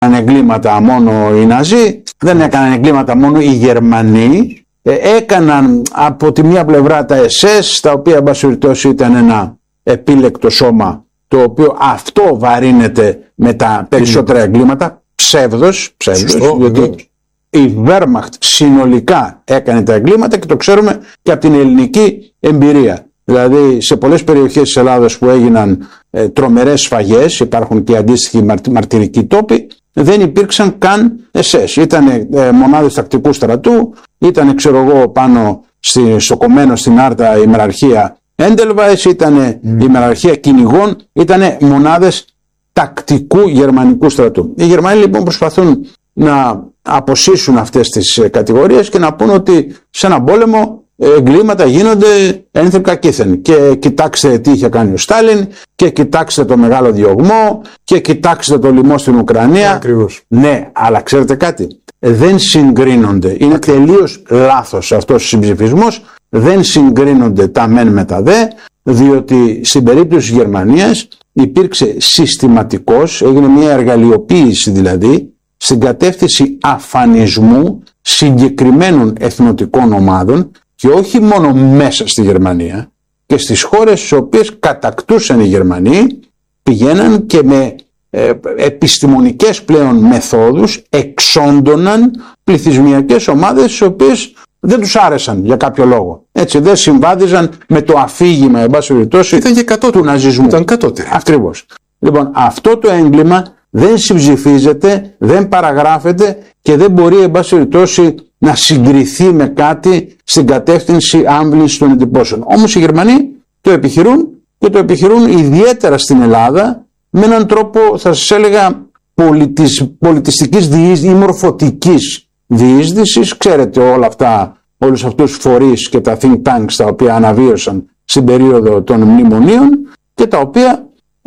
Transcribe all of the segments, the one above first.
εγκλήματα μόνο οι Ναζί, δεν έκαναν εγκλήματα μόνο οι Γερμανοί. Έκαναν από τη μία πλευρά τα SS, τα οποία εν πάση περιπτώσει ήταν ένα επίλεκτο σώμα, το οποίο αυτό βαρύνεται με τα περισσότερα εγκλήματα. Ψεύδος, διότι η Wehrmacht συνολικά έκανε τα εγκλήματα και το ξέρουμε και από την ελληνική εμπειρία. Δηλαδή σε πολλές περιοχές της Ελλάδος που έγιναν τρομερές σφαγές, υπάρχουν και αντίστοιχοι μαρτυρικοί τόποι, δεν υπήρξαν καν SS. Ήταν μονάδες τακτικού στρατού, ήταν ξέρω εγώ πάνω στο κομμένο στην Άρτα η μεραρχία Έντελβάις, ήταν η μεραρχία κυνηγών, ήταν μονάδες τακτικού γερμανικού στρατού. Οι Γερμανοί λοιπόν προσπαθούν να αποσύσουν αυτές τις κατηγορίες και να πούν ότι σε έναν πόλεμο εγκλήματα γίνονται ένθεν κακήθεν. Και κοιτάξτε τι είχε κάνει ο Στάλιν, και κοιτάξτε το μεγάλο διωγμό, και κοιτάξτε το λοιμό στην Ουκρανία. Ακριβώς. Ναι, αλλά ξέρετε κάτι, δεν συγκρίνονται. Είναι τελείως λάθος αυτός ο συμψηφισμός. Δεν συγκρίνονται τα μεν με τα δε, διότι στην περίπτωση της Γερμανίας υπήρξε συστηματικός, έγινε μια εργαλειοποίηση δηλαδή, στην κατεύθυνση αφανισμού συγκεκριμένων εθνοτικών ομάδων, και όχι μόνο μέσα στη Γερμανία, και στις χώρες στις οποίες κατακτούσαν οι Γερμανοί πηγαίναν και με επιστημονικές πλέον μεθόδους εξόντωναν πληθυσμιακές ομάδες τις οποίες δεν τους άρεσαν για κάποιο λόγο. Έτσι, δεν συμβάδιζαν με το αφήγημα, εν πάση περιπτώσει, του ναζισμού. Ήταν κατώτερη. Ακριβώς. Λοιπόν, αυτό το έγκλημα δεν συμψηφίζεται, δεν παραγράφεται και δεν μπορεί, εν πάση περιπτώσει, να συγκριθεί με κάτι στην κατεύθυνση άμβλησης των εντυπώσεων. Όμως οι Γερμανοί το επιχειρούν, και το επιχειρούν ιδιαίτερα στην Ελλάδα με έναν τρόπο, θα σας έλεγα, πολιτιστικής διείσδυσης ή μορφωτικής διείσδυσης. Ξέρετε όλα αυτά, όλους αυτούς τους φορείς και τα think tanks τα οποία αναβίωσαν στην περίοδο των μνημονίων και τα οποία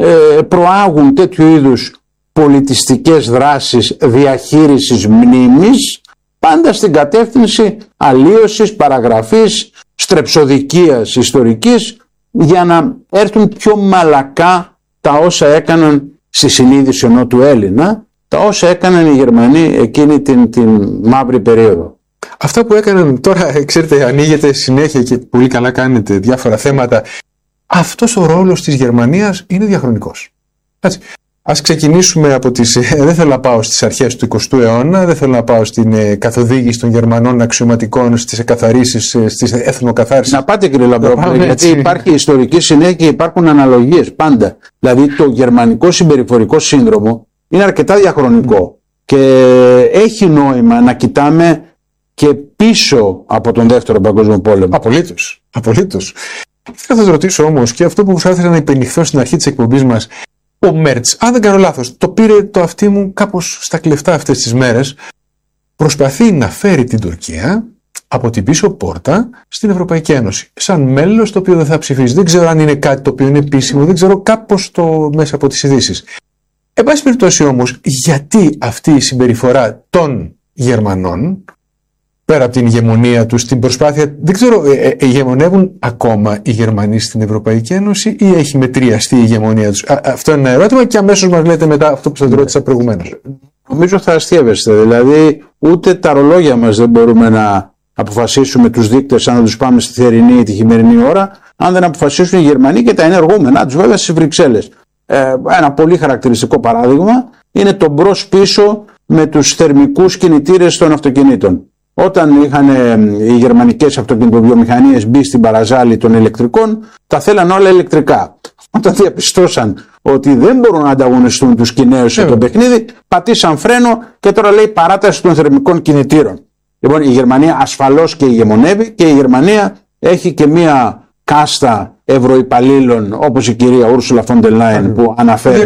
προάγουν τέτοιου είδους πολιτιστικές δράσεις διαχείρισης μνήμης, πάντα στην κατεύθυνση αλλίωσης, παραγραφής, στρεψοδικίας ιστορικής, για να έρθουν πιο μαλακά τα όσα έκαναν στη συνείδηση ενώ του Έλληνα, τα όσα έκαναν οι Γερμανοί εκείνη την μαύρη περίοδο. Αυτά που έκαναν τώρα, ξέρετε, ανοίγετε συνέχεια και πολύ καλά κάνετε διάφορα θέματα. Αυτός ο ρόλος της Γερμανίας είναι διαχρονικός. Έτσι. Ας ξεκινήσουμε από τις... Δεν θέλω να πάω στις αρχές του 20ου αιώνα, δεν θέλω να πάω στην καθοδήγηση των Γερμανών αξιωματικών, στις εκαθαρίσεις, στις εθνοκαθάρισεις. Να πάτε, κύριε Λαμπρόπουλε, γιατί υπάρχει ιστορική συνέχεια και υπάρχουν αναλογίες πάντα. Δηλαδή το γερμανικό συμπεριφορικό σύνδρομο είναι αρκετά διαχρονικό και έχει νόημα να κοιτάμε και πίσω από τον Δεύτερο Παγκόσμιο Πόλεμο. Απολύτως. Απολύτως. Θέλω να σας ρωτήσω όμως, και αυτό που προσπάθησα να υπενηχθώ στην αρχή της εκπομπής μας, ο Μέρτς, αν δεν κάνω λάθος, το πήρε το αυτί μου κάπως στα κλεφτά αυτές τις μέρες, προσπαθεί να φέρει την Τουρκία από την πίσω πόρτα στην Ευρωπαϊκή Ένωση. Σαν μέλος το οποίο δεν θα ψηφίσει. Δεν ξέρω αν είναι κάτι το οποίο είναι επίσημο, δεν ξέρω, κάπως το μέσα από τις ειδήσεις. Εν πάση περιπτώσει όμως, γιατί αυτή η συμπεριφορά των Γερμανών, πέρα από την ηγεμονία τους, την προσπάθεια, δεν ξέρω, ηγεμονεύουν ακόμα οι Γερμανοί στην Ευρωπαϊκή Ένωση ή έχει μετριαστεί η ηγεμονία τους? Αυτό είναι ένα ερώτημα και αμέσως μας λέτε μετά αυτό που σας ρώτησα προηγουμένως. Νομίζω θα αστείευεστε, δηλαδή ούτε τα ρολόγια μας δεν μπορούμε να αποφασίσουμε τους δείκτες αν να τους πάμε στη θερινή ή τη χειμερινή ώρα, αν δεν αποφασίσουν οι Γερμανοί και τα ενεργούμενα τους βέβαια στις Βρυξέλλες. Ένα πολύ χαρακτηριστικό παράδειγμα είναι το μπρος-πίσω με τους θερμικούς κινητήρες των αυτοκινήτων. Όταν είχαν οι γερμανικές αυτοκινητοβιομηχανίες μπει στην παραζάλη των ηλεκτρικών, τα θέλαν όλα ηλεκτρικά. Όταν διαπιστώσαν ότι δεν μπορούν να ανταγωνιστούν τους Κινέους σε το παιχνίδι, πατήσαν φρένο και τώρα λέει παράταση των θερμικών κινητήρων. Λοιπόν, η Γερμανία ασφαλώς και ηγεμονεύει και η Γερμανία έχει και μία κάστα ευρωυπαλλήλων όπως η κυρία Ούρσουλα φον ντερ Λάιεν που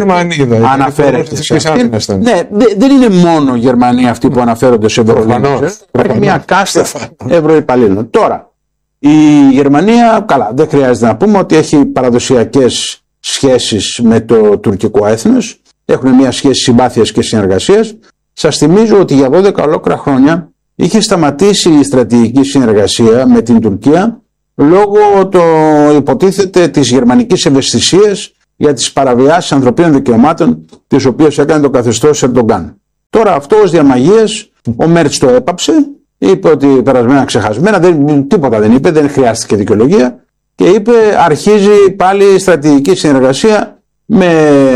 αναφέρεται σε αυτή. Ναι, δεν είναι μόνο οι Γερμανοί αυτοί που αναφέρονται σε ευρωβουλευτές. Υπάρχει μια κάστα ευρωυπαλλήλων. Τώρα, η Γερμανία, καλά, δεν χρειάζεται να πούμε ότι έχει παραδοσιακές σχέσεις με το τουρκικό έθνος. Έχουν μια σχέση συμπάθειας και συνεργασίας. Σας θυμίζω ότι για 12 ολόκληρα χρόνια είχε σταματήσει η στρατηγική συνεργασία με την Τουρκία λόγω το υποτίθεται της γερμανικής ευαισθησίας για τις παραβιάσεις ανθρωπίνων δικαιωμάτων τις οποίες έκανε το καθεστώς Ερντογκάν. Τώρα αυτό ως διαμαγείας ο Μέρτς το έπαψε, είπε ότι περασμένα ξεχασμένα, τίποτα δεν είπε, δεν χρειάστηκε δικαιολογία και είπε αρχίζει πάλι στρατηγική συνεργασία με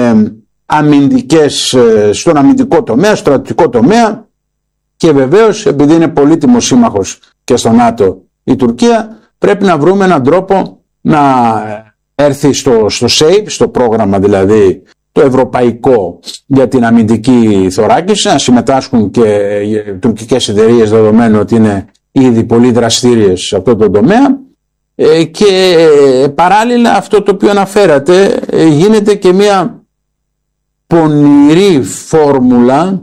αμυντικές, στον αμυντικό τομέα, στο στρατιωτικό τομέα και βεβαίως επειδή είναι πολύτιμος σύμμαχος και στο ΝΑΤΟ η Τουρκία πρέπει να βρούμε έναν τρόπο να έρθει στο SAFE, στο πρόγραμμα δηλαδή το ευρωπαϊκό για την αμυντική θωράκιση, να συμμετάσχουν και τουρκικές εταιρείες δεδομένου ότι είναι ήδη πολύ δραστήριες σε αυτό το τομέα και παράλληλα αυτό το οποίο αναφέρατε γίνεται και μια πονηρή φόρμουλα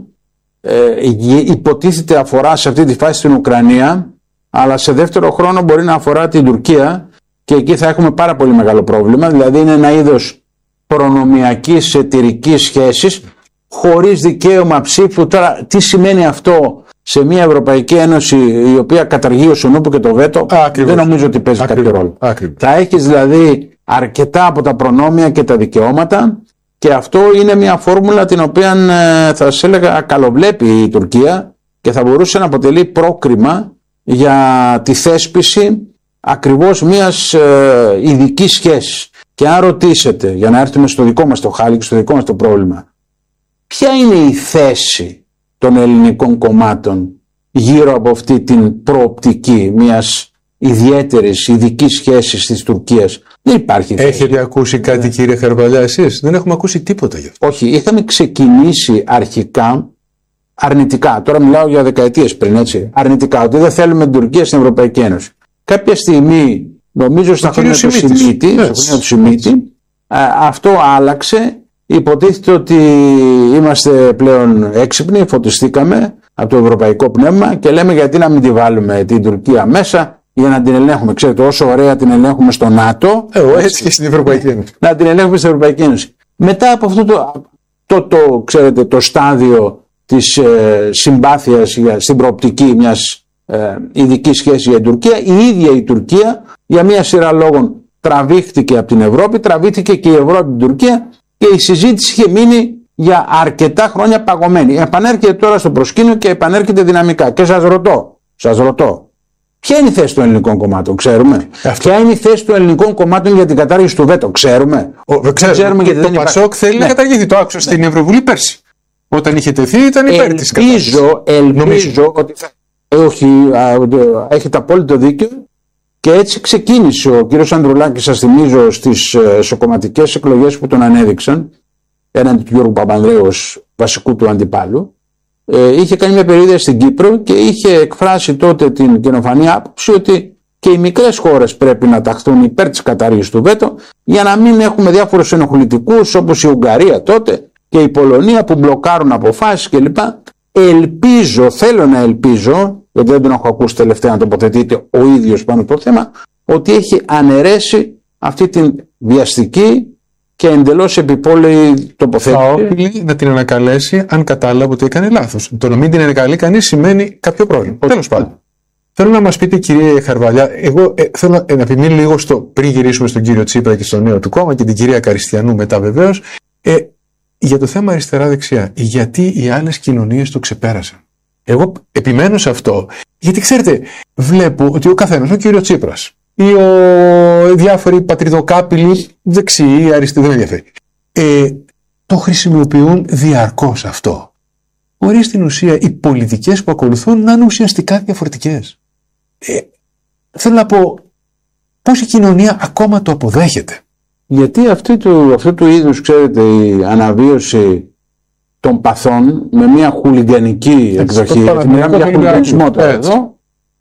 υποτίθεται αφορά σε αυτή τη φάση την Ουκρανία αλλά σε δεύτερο χρόνο μπορεί να αφορά την Τουρκία και εκεί θα έχουμε πάρα πολύ μεγάλο πρόβλημα, δηλαδή είναι ένα είδος προνομιακής εταιρικής σχέσης χωρίς δικαίωμα ψήφου. Τώρα τι σημαίνει αυτό σε μια Ευρωπαϊκή Ένωση η οποία καταργεί ο Σονούπο και το βέτο? Δεν νομίζω ότι παίζει κάποιο ρόλο. Θα έχεις δηλαδή αρκετά από τα προνόμια και τα δικαιώματα και αυτό είναι μια φόρμουλα την οποία θα σας έλεγα καλοβλέπει η Τουρκία και θα μπορούσε να αποτελεί πρόκριμα για τη θέσπιση ακριβώς μιας ειδικής σχέσης. Και αν ρωτήσετε, για να έρθουμε στο δικό μας το χάλι και στο δικό μας το πρόβλημα, ποια είναι η θέση των ελληνικών κομμάτων γύρω από αυτή την προοπτική μιας ιδιαίτερης ειδικής σχέσης της Τουρκίας? Δεν υπάρχει θέση. Έχετε ακούσει κάτι κύριε Χαρβαλιά εσείς? Δεν έχουμε ακούσει τίποτα γι' αυτό. Όχι, είχαμε ξεκινήσει αρχικά αρνητικά, τώρα μιλάω για δεκαετίες πριν, έτσι, αρνητικά, ότι δεν θέλουμε την Τουρκία στην Ευρωπαϊκή Ένωση. Κάποια στιγμή, νομίζω στα χρόνια του Σιμίτη, αυτό άλλαξε. Υποτίθεται ότι είμαστε πλέον έξυπνοι, φωτιστήκαμε από το ευρωπαϊκό πνεύμα και λέμε γιατί να μην τη βάλουμε την Τουρκία μέσα για να την ελέγχουμε. Ξέρετε, όσο ωραία την ελέγχουμε στο ΝΑΤΟ, έτσι και στην Ευρωπαϊκή Ένωση. Να την ελέγχουμε στην Ευρωπαϊκή Ένωση. Μετά από αυτό ξέρετε, το στάδιο της συμπάθειας στην προοπτική μιας ειδική σχέση για την Τουρκία, η ίδια η Τουρκία για μια σειρά λόγων τραβήχτηκε από την Ευρώπη, τραβήχτηκε και η Ευρώπη από την Τουρκία και η συζήτηση είχε μείνει για αρκετά χρόνια παγωμένη. Επανέρχεται τώρα στο προσκήνιο και επανέρχεται δυναμικά. Και σας ρωτώ, ποια είναι η θέση των ελληνικών κομμάτων, ξέρουμε? Ποια είναι η θέση των ελληνικών κομμάτων για την κατάργηση του βέτο, ξέρουμε? Ξέρουμε γιατί το Πασόκ θέλει να καταργηθεί. Το άκουσα στην Ευρωβουλή πέρσι. Όταν είχε τεθεί ήταν υπέρ της κατάστασης. Ελπίζω ότι θα... Όχι, έχετε απόλυτο δίκιο και έτσι ξεκίνησε ο κύριος Ανδρουλάκης, σας θυμίζω, στις εσωκομματικές εκλογές που τον ανέδειξαν έναντι του Γιώργου Παπανδρέου ως βασικού του αντιπάλου. Είχε κάνει μια περίοδο στην Κύπρο και είχε εκφράσει τότε την καινοφανή άποψη ότι και οι μικρές χώρες πρέπει να ταχθούν υπέρ της κατάργησης του βέτο για να μην έχουμε διάφορους ενοχλητικούς όπως η Ουγγαρία τότε και η Πολωνία που μπλοκάρουν αποφάσεις κλπ. Θέλω να ελπίζω, γιατί δεν τον έχω ακούσει τελευταία να τοποθετείται ο ίδιος πάνω το θέμα, ότι έχει αναιρέσει αυτή την βιαστική και εντελώς επιπόλαιη τοποθέτηση. Θα όφιλε να την ανακαλέσει αν κατάλαβε ότι έκανε λάθος. Το να μην την ανακαλεί κανείς σημαίνει κάποιο πρόβλημα. Τέλος πάντων. Θέλω να μας πείτε, κύριε Χαρβαλιά, εγώ θέλω να επιμείνω λίγο πριν γυρίσουμε στον κύριο Τσίπρα και στο νέο του κόμμα και την κυρία Καριστιανού μετά βεβαίως, για το θέμα αριστερά-δεξιά. Γιατί οι άλλες κοινωνίες το ξεπέρασαν? Εγώ επιμένω σε αυτό, γιατί ξέρετε, βλέπω ότι ο καθένας, ο κύριος Τσίπρας ή οι διάφοροι πατριδοκάπηλοι, δεξιοί, αριστεροί, δεν με ενδιαφέρει, το χρησιμοποιούν διαρκώς αυτό. Χωρίς στην ουσία οι πολιτικές που ακολουθούν να είναι ουσιαστικά διαφορετικές. Θέλω να πω, πώς η κοινωνία ακόμα το αποδέχεται? Γιατί αυτού του είδους, ξέρετε, η αναβίωση των παθών με μια χουλιγκανική εκδοχή, μιλάμε για χουλιγκανισμό τώρα εδώ,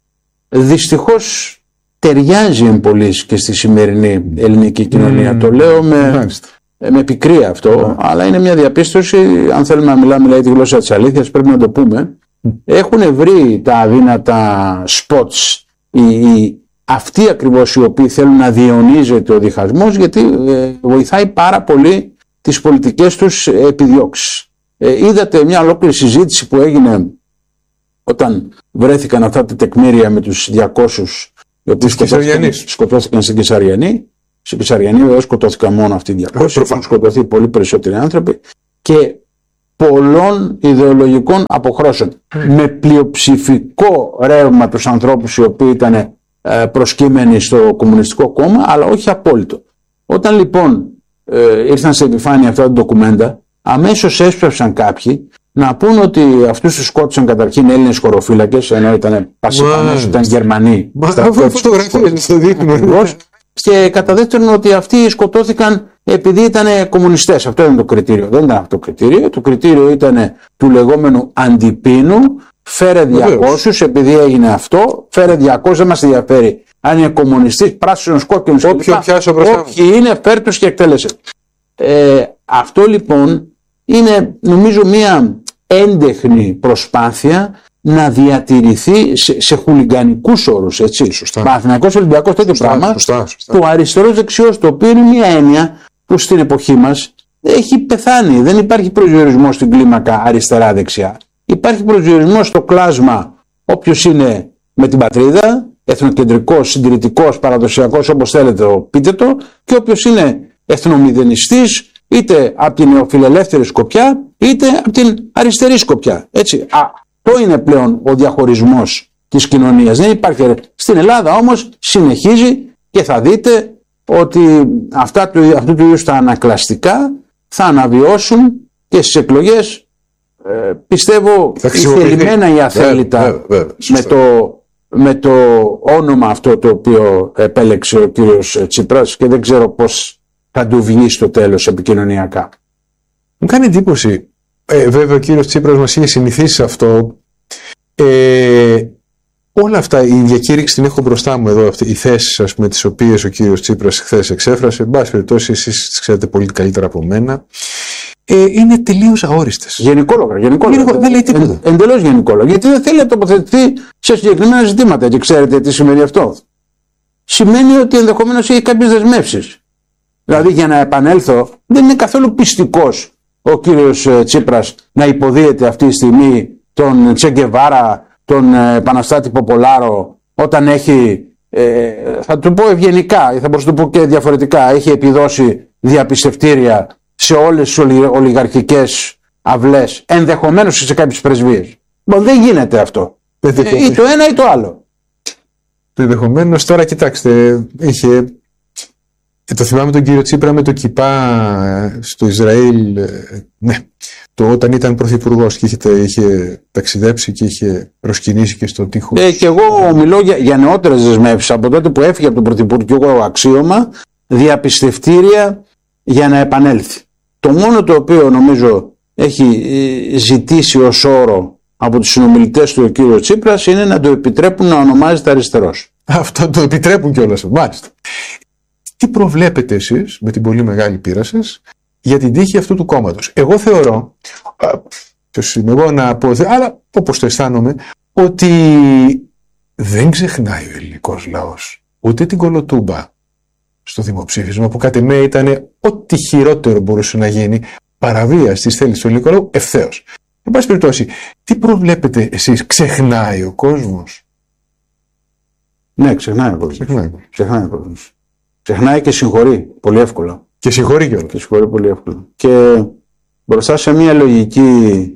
δυστυχώς ταιριάζει εμπολής και στη σημερινή ελληνική κοινωνία. Το λέω με πικρία αυτό, αλλά είναι μια διαπίστωση. Αν θέλουμε να μιλάμε δηλαδή, τη γλώσσα της αλήθειας, πρέπει να το πούμε. Έχουν βρει τα αδύνατα spots αυτοί ακριβώς οι οποίοι θέλουν να διαιωνίζεται ο διχασμός, γιατί βοηθάει πάρα πολύ τις πολιτικές τους επιδιώξεις. Είδατε μια ολόκληρη συζήτηση που έγινε όταν βρέθηκαν αυτά τα τεκμήρια με τους 200 οι οποίοι σκοτώθηκαν στην Κεσαριανή. Στην Κεσαριανή βέβαια σκοτώθηκαν μόνο αυτοί οι 200, έχουν σκοτωθεί πολύ περισσότεροι άνθρωποι και πολλών ιδεολογικών αποχρώσεων. Με πλειοψηφικό ρεύμα τους ανθρώπους οι οποίοι ήταν προσκύμενοι στο Κομμουνιστικό Κόμμα, αλλά όχι απόλυτο. Όταν λοιπόν ήρθαν σε επιφάνεια αυτά τα ντοκουμέντα, αμέσως έσπευσαν κάποιοι να πούν ότι αυτούς τους σκότωσαν καταρχήν Έλληνες χωροφύλακες, ενώ ήταν πασιπανές, ήταν Γερμανοί. Φωτογραφίες το δείχνουν. Και κατά δεύτερον ότι αυτοί σκοτώθηκαν επειδή ήταν κομμουνιστές. Αυτό ήταν το κριτήριο. Δεν ήταν αυτό το κριτήριο. Το κριτήριο ήταν του λεγόμενου αντιπίνου. Φέρε 200 επειδή έγινε αυτό. Φέρε 200, δεν μας ενδιαφέρει αν είναι κομμουνιστής, πράσινος, κόκκινος. Όποιοι είναι, φέρ τους και εκτέλεσε. Αυτό λοιπόν είναι νομίζω μια έντεχνη προσπάθεια να διατηρηθεί σε χουλιγκανικούς όρους, έτσι. Παναθηναϊκός, Ολυμπιακός, τέτοιο πράγμα. Το αριστερός δεξιός, το οποίο είναι μια έννοια που στην εποχή μας έχει πεθάνει. Δεν υπάρχει προσδιορισμός στην κλίμακα αριστερά-δεξιά. Υπάρχει προσδιορισμός στο κλάσμα όποιος είναι με την πατρίδα, εθνοκεντρικός, συντηρητικός, παραδοσιακός, όπως θέλετε πείτε το, και όποιος είναι εθνομηδενιστής, είτε από την νεοφιλελεύθερη σκοπιά, είτε από την αριστερή σκοπιά. Έτσι. Αυτό είναι πλέον ο διαχωρισμός της κοινωνίας. Δεν υπάρχει. Στην Ελλάδα όμως συνεχίζει και θα δείτε ότι αυτού του είδους τα ανακλαστικά θα αναβιώσουν και στις εκλογές, πιστεύω θελημένα ή αθέλητα, με το όνομα αυτό το οποίο επέλεξε ο κύριος Τσίπρας, και δεν ξέρω πώς θα του βγει στο τέλος επικοινωνιακά. Μου κάνει εντύπωση, βέβαια ο κύριος Τσίπρας μας είχε συνηθίσει σε αυτό. Όλα αυτά, η διακήρυξη την έχω μπροστά μου εδώ, οι θέσεις ας πούμε τις οποίες ο κύριος Τσίπρας χθες εξέφρασε, εν πάση περιπτώσει εσείς τις ξέρετε πολύ καλύτερα από μένα, είναι τελείως αόριστες. Γενικόλογα. Δεν λέει τίποτα. Εντελώς γενικόλογα. Γιατί δεν θέλει να τοποθετηθεί σε συγκεκριμένα ζητήματα. Και ξέρετε τι σημαίνει αυτό? Σημαίνει ότι ενδεχομένως έχει κάποιες δεσμεύσεις. Δηλαδή, για να επανέλθω, δεν είναι καθόλου πιστικός ο κύριος Τσίπρας να υποδίεται αυτή τη στιγμή τον Τσεγκεβάρα, τον επαναστάτη Ποπολάρο, όταν έχει, θα το πω ευγενικά ή θα μπορούσα να το πω και διαφορετικά, έχει επιδώσει διαπιστευτήρια σε όλες τις ολιγαρχικές αυλές, ενδεχομένως σε κάποιες πρεσβείες. Δεν γίνεται αυτό. Ή το ένα ή το άλλο. Ενδεχομένως τώρα, κοιτάξτε, είχε... το θυμάμαι τον κύριο Τσίπρα με το κιπά στο Ισραήλ, ναι, όταν ήταν πρωθυπουργός και είχε ταξιδέψει και είχε προσκυνήσει και στο τείχος. Και εγώ μιλώ για νεότερες δεσμεύσεις από τότε που έφυγε από το πρωθυπουργικό αξίωμα, διαπιστευτήρια για να επανέλθει. Το μόνο το οποίο νομίζω έχει ζητήσει ως όρο από τους συνομιλητές του ο κύριος Τσίπρας είναι να το επιτρέπουν να ονομάζεται αριστερός. Αυτό το επιτρέπουν κιόλας, μάλιστα. Τι προβλέπετε εσείς με την πολύ μεγάλη πείρα σας για την τύχη αυτού του κόμματος? Εγώ θεωρώ, ποιος είμαι εγώ να πω, αλλά όπως το αισθάνομαι, ότι δεν ξεχνάει ο ελληνικός λαός ούτε την κολοτούμπα στο δημοψήφισμα, που κατ' εμέ ήταν ό,τι χειρότερο μπορούσε να γίνει, παραβίαση της θέλησης του ελληνικού λαού ευθέως. Εν πάση περιπτώσει, τι προβλέπετε εσείς? Ξεχνάει ο κόσμος? Ναι, ξεχνάει ο κόσμος. Ξεχνάει και συγχωρεί πολύ εύκολα. Και συγχωρεί κιόλας. Και συγχωρεί πολύ εύκολα. Και μπροστά σε μια λογική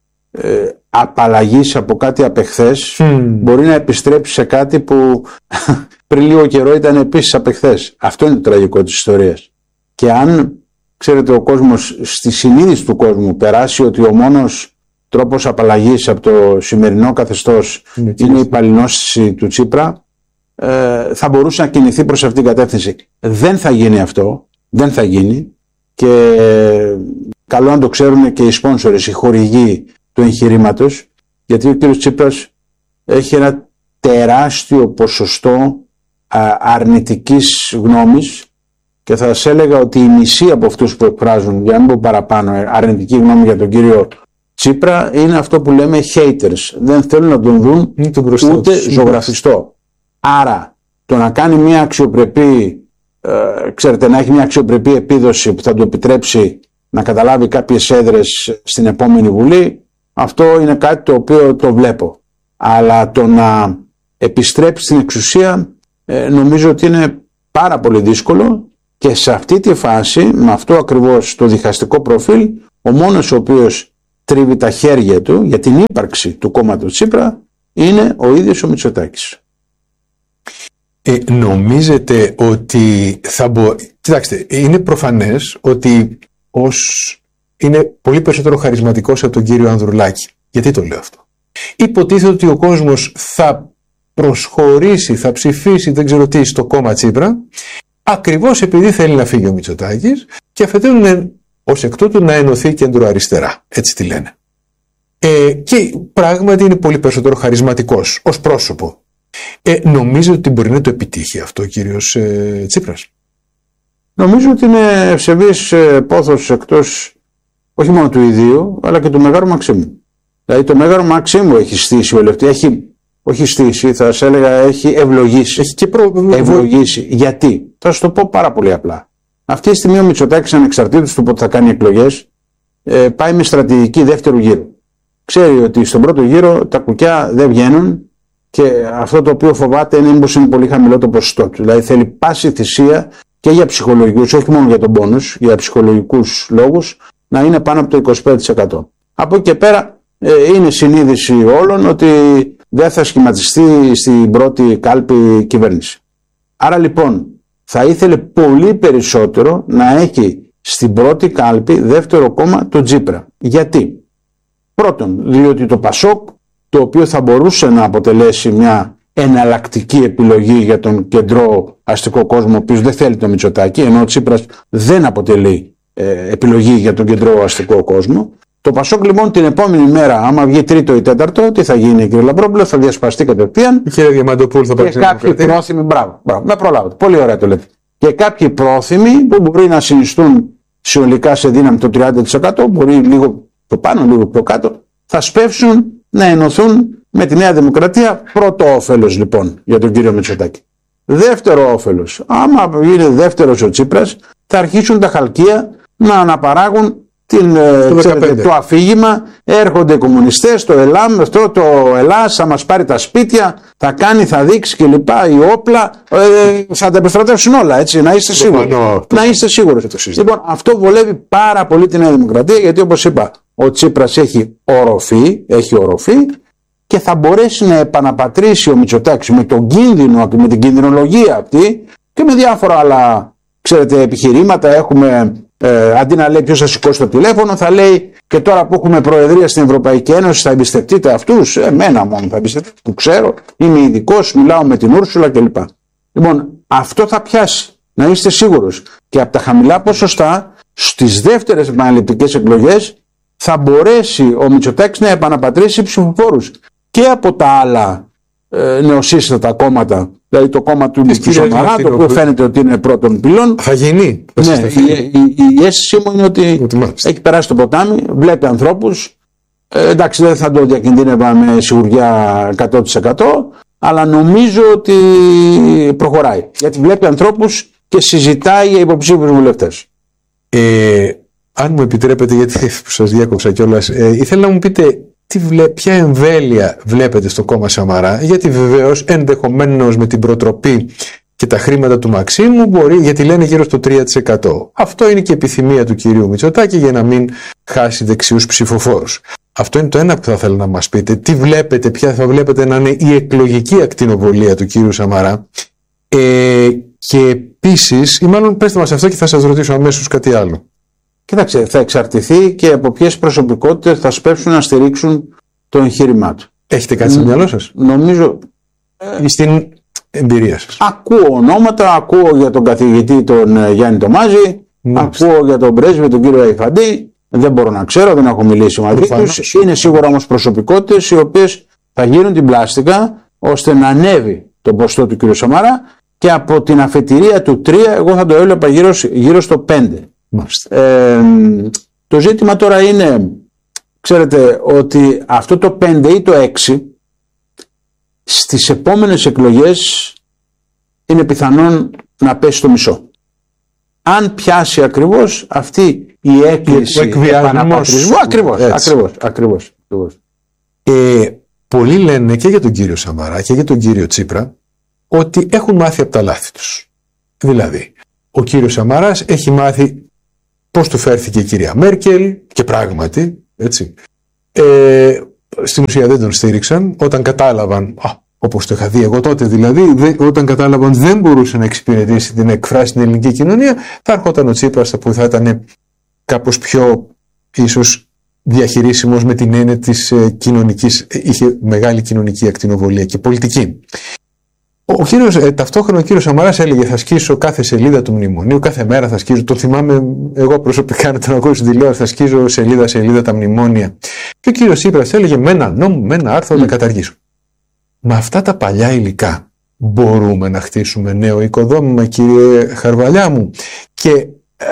απαλλαγής από κάτι απεχθές, μπορεί να επιστρέψει σε κάτι που πριν λίγο καιρό ήταν επίσης απεχθές. Αυτό είναι το τραγικό της ιστορίας. Και αν, ξέρετε, ο κόσμος, στη συνείδηση του κόσμου περάσει ότι ο μόνος τρόπος απαλλαγής από το σημερινό καθεστώς είναι η παλινόστηση του Τσίπρα, θα μπορούσε να κινηθεί προς αυτήν την κατεύθυνση. Δεν θα γίνει αυτό. Δεν θα γίνει. Και καλό να το ξέρουν και οι σπόνσορες, οι χορηγοί του εγχειρήματος, γιατί ο κ. Τσίπρας έχει ένα τεράστιο ποσοστό αρνητικής γνώμης, και θα σας έλεγα ότι η μισή από αυτούς που εκφράζουν, για να μην πω παραπάνω, αρνητική γνώμη για τον κύριο Τσίπρα, είναι αυτό που λέμε haters. Δεν θέλουν να τον δουν ούτε ζωγραφιστό. Άρα το να κάνει μια αξιοπρεπή, ξέρετε, να έχει μια αξιοπρεπή επίδοση που θα του επιτρέψει να καταλάβει κάποιες έδρες στην επόμενη Βουλή, αυτό είναι κάτι το οποίο το βλέπω. Αλλά το να επιστρέψει στην εξουσία νομίζω ότι είναι πάρα πολύ δύσκολο, και σε αυτή τη φάση, με αυτό ακριβώς το διχαστικό προφίλ, ο μόνος ο οποίος τρίβει τα χέρια του για την ύπαρξη του κόμματος Τσίπρα είναι ο ίδιος ο Μητσοτάκης. Νομίζετε ότι Κοιτάξτε, είναι προφανές ότι είναι πολύ περισσότερο χαρισματικός από τον κύριο Ανδρουλάκη. Γιατί το λέω αυτό? Υποτίθεται ότι ο κόσμος θα προσχωρήσει, θα ψηφίσει, δεν ξέρω τι, στο κόμμα Τσίπρα, ακριβώς επειδή θέλει να φύγει ο Μητσοτάκης και αφετέρου ως εκ τούτου να ενωθεί κέντρο-αριστερά. Έτσι τη λένε. Και πράγματι είναι πολύ περισσότερο χαρισματικός ως πρόσωπο. Νομίζω ότι μπορεί να το επιτύχει αυτό ο κύριος Τσίπρας. Νομίζω ότι είναι ευσεβής πόθος εκτός όχι μόνο του ιδίου, αλλά και του Μεγάρου Μαξίμου. Δηλαδή το Μέγαρο Μαξίμου έχει στήσει όλη αυτή. Όχι στήσει, θα σας έλεγα, έχει ευλογήσει. Έχει και ευλογήσει. Γιατί? Θα σας το πω πάρα πολύ απλά. Αυτή τη στιγμή ο Μητσοτάκης, ανεξαρτήτως του πότε θα κάνει εκλογές, πάει με στρατηγική δεύτερου γύρου. Ξέρει ότι στον πρώτο γύρο τα κουκιά δεν βγαίνουν και αυτό το οποίο φοβάται είναι μήπως είναι πολύ χαμηλό το ποσοστό του. Δηλαδή θέλει πάση θυσία και για ψυχολογικούς, όχι μόνο για τον πόνους, για ψυχολογικούς λόγους, να είναι πάνω από το 25%. Από εκεί και πέρα είναι συνείδηση όλων ότι δεν θα σχηματιστεί στην πρώτη κάλπη κυβέρνηση. Άρα λοιπόν θα ήθελε πολύ περισσότερο να έχει στην πρώτη κάλπη δεύτερο κόμμα το Τσίπρα. Γιατί? Πρώτον, διότι το Πασόκ, το οποίο θα μπορούσε να αποτελέσει μια εναλλακτική επιλογή για τον κεντρό αστικό κόσμο, ο οποίος δεν θέλει το Μητσοτάκη, ενώ ο Τσίπρας δεν αποτελεί επιλογή για τον κεντρό αστικό κόσμο. Το Πασόκ λοιπόν την επόμενη μέρα, άμα βγει τρίτο ή τέταρτο, τι θα γίνει, κύριε Λαμπρόπουλο? Θα διασπαστεί κατευθείαν. Κύριε Διαμαντοπούλου, θα και κάποιοι πρόθυμοι, μπράβο, με προλάβετε. Πολύ ωραία το λέτε. Και κάποιοι πρόθυμοι που μπορεί να συνιστούν συνολικά σε δύναμη το 30%, μπορεί λίγο πιο πάνω, λίγο πιο κάτω, θα σπεύσουν να ενωθούν με τη Νέα Δημοκρατία. Πρώτο όφελος λοιπόν για τον κύριο Μητσοτάκη. Δεύτερο όφελος, άμα είναι δεύτερος ο Τσίπρας, θα αρχίσουν τα χαλκεία να αναπαράγουν το αφήγημα. Έρχονται οι κομμουνιστές, το ΕΛΑΜ, το ΕΛΑΣ θα μας πάρει τα σπίτια, θα κάνει, θα δείξει κλπ. Οι όπλα θα τα επιστρατεύσουν όλα, έτσι, να είστε σίγουροι. Να είστε σίγουροι. Λοιπόν, αυτό βολεύει πάρα πολύ τη Νέα Δημοκρατία, γιατί όπως είπα, ο Τσίπρας έχει οροφή και θα μπορέσει να επαναπατρίσει ο Μητσοτάκης με τον κίνδυνο, με την κινδυνολογία αυτή και με διάφορα άλλα, ξέρετε, επιχειρήματα. Έχουμε αντί να λέει ποιος θα σηκώσει το τηλέφωνο, θα λέει και τώρα που έχουμε προεδρία στην Ευρωπαϊκή Ένωση θα εμπιστευτείτε αυτούς? Εμένα μόνο θα εμπιστευτείτε, που ξέρω, είμαι ειδικός, μιλάω με την Ούρσουλα κλπ. Λοιπόν, αυτό θα πιάσει, να είστε σίγουρος. Και από τα χαμηλά ποσοστά, στις δεύτερες επαναληπτικές εκλογές, θα μπορέσει ο Μητσοτάκης να επαναπατρίσει ψηφοφόρους και από τα άλλα νεοσύστατα κόμματα. Δηλαδή το κόμμα του Σαμαρά, το οποίο φαίνεται ότι είναι πρώτον πυλών. Θα γίνει. Ναι, η αίσθησή μου είναι ότι έχει περάσει το ποτάμι, βλέπει ανθρώπους. Εντάξει, δεν θα το διακινδύνευα με σιγουριά 100%, αλλά νομίζω ότι προχωράει. Γιατί βλέπει ανθρώπους και συζητάει για υποψήφιους βουλευτές. Αν μου επιτρέπετε, γιατί σας διάκοψα κιόλας, ήθελα να μου πείτε ποια εμβέλεια βλέπετε στο κόμμα Σαμαρά, γιατί βεβαίως ενδεχομένως με την προτροπή και τα χρήματα του Μαξίμου μπορεί, γιατί λένε γύρω στο 3%. Αυτό είναι και η επιθυμία του κυρίου Μητσοτάκη για να μην χάσει δεξιούς ψηφοφόρους. Αυτό είναι το ένα που θα ήθελα να μας πείτε. Τι βλέπετε, ποια θα βλέπετε να είναι η εκλογική ακτινοβολία του κύριου Σαμαρά. Και επίσης, ή μάλλον πέστε μας αυτό και θα σας ρωτήσω αμέσως κάτι άλλο. Κοίταξε, θα εξαρτηθεί και από ποιες προσωπικότητες θα σπεύσουν να στηρίξουν το εγχείρημά του. Έχετε κάτι στο μυαλό σας? Νομίζω. Στην εμπειρία σας. Ακούω ονόματα, ακούω για τον καθηγητή τον Γιάννη Τομάζη, ακούω για τον πρέσβη τον κύριο Αϊφαντή. Δεν μπορώ να ξέρω, δεν έχω μιλήσει μαζί τους. Είναι σίγουρα όμως προσωπικότητες οι οποίες θα γίνουν την πλάστικα ώστε να ανέβει το ποστό του κύριου Σαμαρά και από την αφετηρία του 3 εγώ θα το έβλεπα γύρω στο 5. Το ζήτημα τώρα είναι, ξέρετε, ότι αυτό το 5 ή το 6 στις επόμενες εκλογές είναι πιθανόν να πέσει στο μισό. Αν πιάσει ακριβώς αυτή η έκκληση επαναπατρισμού. Ακριβώς. Πολλοί λένε και για τον κύριο Σαμαρά και για τον κύριο Τσίπρα ότι έχουν μάθει από τα λάθη τους. Δηλαδή, ο κύριος Σαμαράς έχει μάθει πώς του φέρθηκε η κυρία Μέρκελ και πράγματι, έτσι, Στην ουσία δεν τον στήριξαν όταν κατάλαβαν, όπως το είχα δει εγώ τότε δηλαδή, όταν κατάλαβαν δεν μπορούσε να εξυπηρετήσει την εκφράση στην ελληνική κοινωνία, θα έρχονταν ο Τσίπρας που θα ήταν κάπως πιο ίσως διαχειρίσιμος με την έννοια της κοινωνικής, είχε μεγάλη κοινωνική ακτινοβολία και πολιτική. Ταυτόχρονα ο κύριος Σαμαράς έλεγε θα σκίσω κάθε σελίδα του μνημονίου, κάθε μέρα θα σκίζω, το θυμάμαι εγώ προσωπικά να τον ακούω στην τηλεόραση, θα σκίζω σελίδα τα μνημόνια. Και ο κύριος Τσίπρας έλεγε με ένα νόμο, με ένα άρθρο να καταργήσω. Με αυτά τα παλιά υλικά μπορούμε να χτίσουμε νέο οικοδόμημα, κύριε Χαρβαλιά μου, και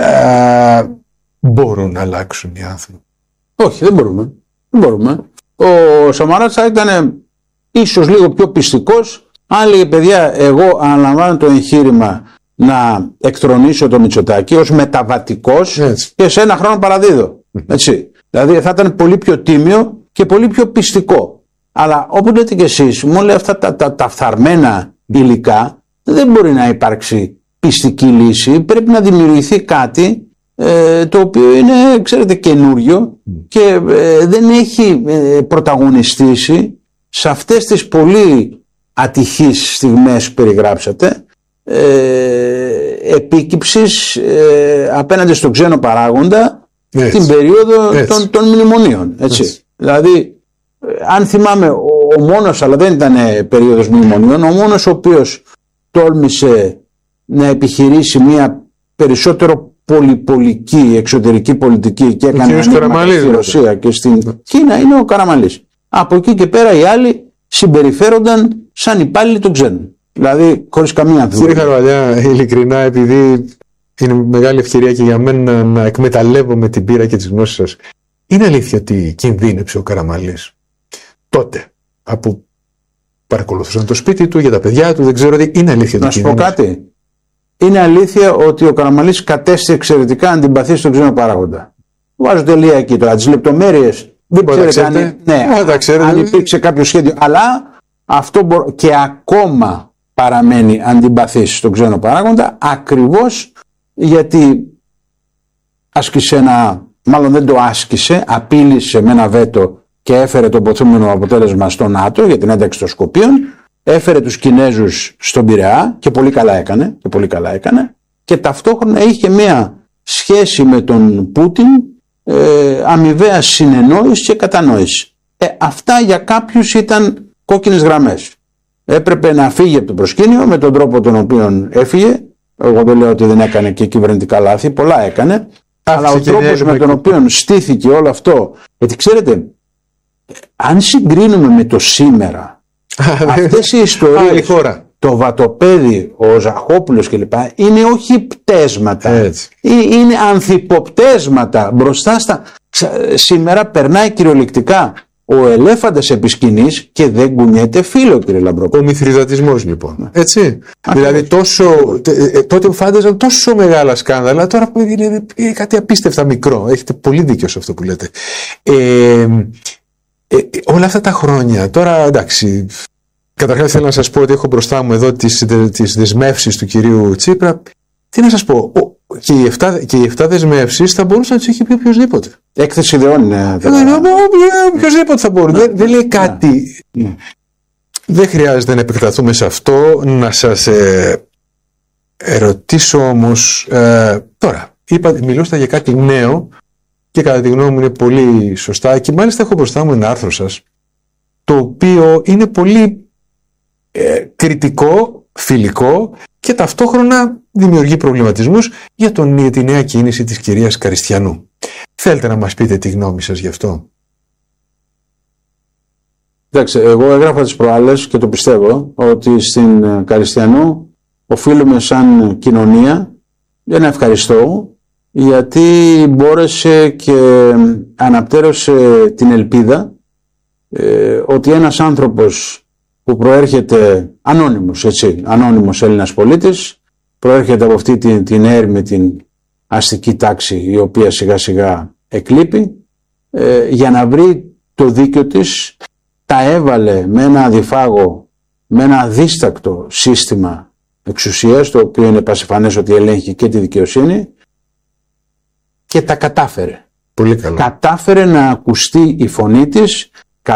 μπορούν να αλλάξουν οι άνθρωποι? Όχι, δεν μπορούμε. Ο Σαμαράς θα ήταν ίσως λίγο πιο πιστικός αν έλεγε παιδιά, εγώ αναλαμβάνω το εγχείρημα να εκτρονίσω το Μητσοτάκη ως μεταβατικός και σε ένα χρόνο παραδίδω. Έτσι. Δηλαδή θα ήταν πολύ πιο τίμιο και πολύ πιο πιστικό. Αλλά όπως λέτε και εσείς, με όλα αυτά τα φθαρμένα υλικά δεν μπορεί να υπάρξει πιστική λύση. Πρέπει να δημιουργηθεί κάτι το οποίο είναι, ξέρετε, καινούριο και δεν έχει πρωταγωνιστήσει σε αυτές τις πολύ ατυχείς στιγμές που περιγράψατε, επίκυψης απέναντι στον ξένο παράγοντα την περίοδο των μνημονίων. Έτσι. Δηλαδή, αν θυμάμαι, ο μόνος, αλλά δεν ήταν περίοδος μνημονίων, ο μόνος ο οποίος τόλμησε να επιχειρήσει μια περισσότερο πολυπολική εξωτερική πολιτική και έκανε στη Ρωσία και στην Κίνα είναι ο Καραμανλής. Από εκεί και πέρα οι άλλοι συμπεριφέρονταν σαν υπάλληλοι των ξένων. Δηλαδή χωρίς καμία αμφιβολία. Κύριε Χαρβαλιά, ειλικρινά, επειδή είναι μεγάλη ευκαιρία και για μένα να εκμεταλλεύομαι την πείρα και τις γνώσεις σας, είναι αλήθεια ότι κινδύνεψε ο Καραμανλής τότε από παρακολουθούσαν το σπίτι του για τα παιδιά του, δεν ξέρω τι, είναι αλήθεια? Να σου πω κάτι. Είναι αλήθεια ότι ο Καραμανλής κατέστη εξαιρετικά αντιπαθής στον ξένο παράγοντα. Βάζω τελεία εκεί τώρα. Τις λεπτομέρειες δεν ξέρετε αν υπήρξε κάποιο σχέδιο. Αλλά αυτό και ακόμα παραμένει αντιπαθής στον ξένο παράγοντα, ακριβώς γιατί άσκησε μάλλον δεν το άσκησε, απείλησε με ένα βέτο και έφερε το υποθούμενο αποτέλεσμα στο ΝΑΤΟ για την ένταξη των Σκοπίων, έφερε τους Κινέζους στον Πειραιά και πολύ καλά έκανε και ταυτόχρονα είχε μια σχέση με τον Πούτιν αμοιβαία συνεννόηση και κατανόηση. Αυτά για κάποιους ήταν κόκκινες γραμμές. Έπρεπε να φύγει από το προσκήνιο με τον τρόπο τον οποίο έφυγε. Εγώ δεν λέω ότι δεν έκανε και κυβερνητικά λάθη, πολλά έκανε. Αλλά ο τρόπος με τον οποίο στήθηκε όλο αυτό, γιατί ξέρετε, αν συγκρίνουμε με το σήμερα, αυτές οι ιστορίες, το Βατοπέδι, ο Ζαχόπουλος κλπ. Είναι όχι πτέσματα, είναι ανθυποπτέσματα μπροστά στα... Σήμερα περνάει κυριολεκτικά ο ελέφαντας επί σκηνής και δεν κουνιέται φύλλο, κύριε Λαμπρόπουλο. Ο μηθριδατισμός λοιπόν. Έτσι. Δηλαδή τότε φάνταζαν τόσο μεγάλα σκάνδαλα, τώρα είναι κάτι απίστευτα μικρό. Έχετε πολύ δίκιο σε αυτό που λέτε. Όλα αυτά τα χρόνια, τώρα εντάξει, καταρχάς θέλω να σας πω ότι έχω μπροστά μου εδώ τις δεσμεύσεις του κυρίου Τσίπρα. Τι να σας πω, και οι 7 δεσμεύσεις θα μπορούσε να τις έχει πει οποιοδήποτε. Έκθεση ιδεών είναι. Οποιοδήποτε θα μπορούσε. Δεν λέει κάτι. Δεν χρειάζεται να επεκταθούμε σε αυτό. Να σας ερωτήσω όμως τώρα. Μιλούστε για κάτι νέο και κατά τη γνώμη μου είναι πολύ σωστά και μάλιστα έχω μπροστά μου ένα άρθρο σας το οποίο είναι πολύ κριτικό, φιλικό και ταυτόχρονα δημιουργεί προβληματισμούς για τη νέα κίνηση της κυρίας Καριστιανού. Θέλετε να μας πείτε τη γνώμη σας γι' αυτό? Εντάξει, εγώ έγραφα τις προάλλες και το πιστεύω ότι στην Καριστιανού οφείλουμε σαν κοινωνία ένα ευχαριστώ γιατί μπόρεσε και αναπτέρωσε την ελπίδα ότι ένας άνθρωπος που προέρχεται ανώνυμος Έλληνας πολίτης, προέρχεται από αυτή την έρημη την αστική τάξη η οποία σιγά σιγά εκλείπει, για να βρει το δίκιο της τα έβαλε με ένα αδιφάγο, με ένα αδίστακτο σύστημα εξουσίας, το οποίο είναι πασιφανές ότι ελέγχει και τη δικαιοσύνη, και τα κατάφερε. Πολύ καλό. Κατάφερε να ακουστεί η φωνή της,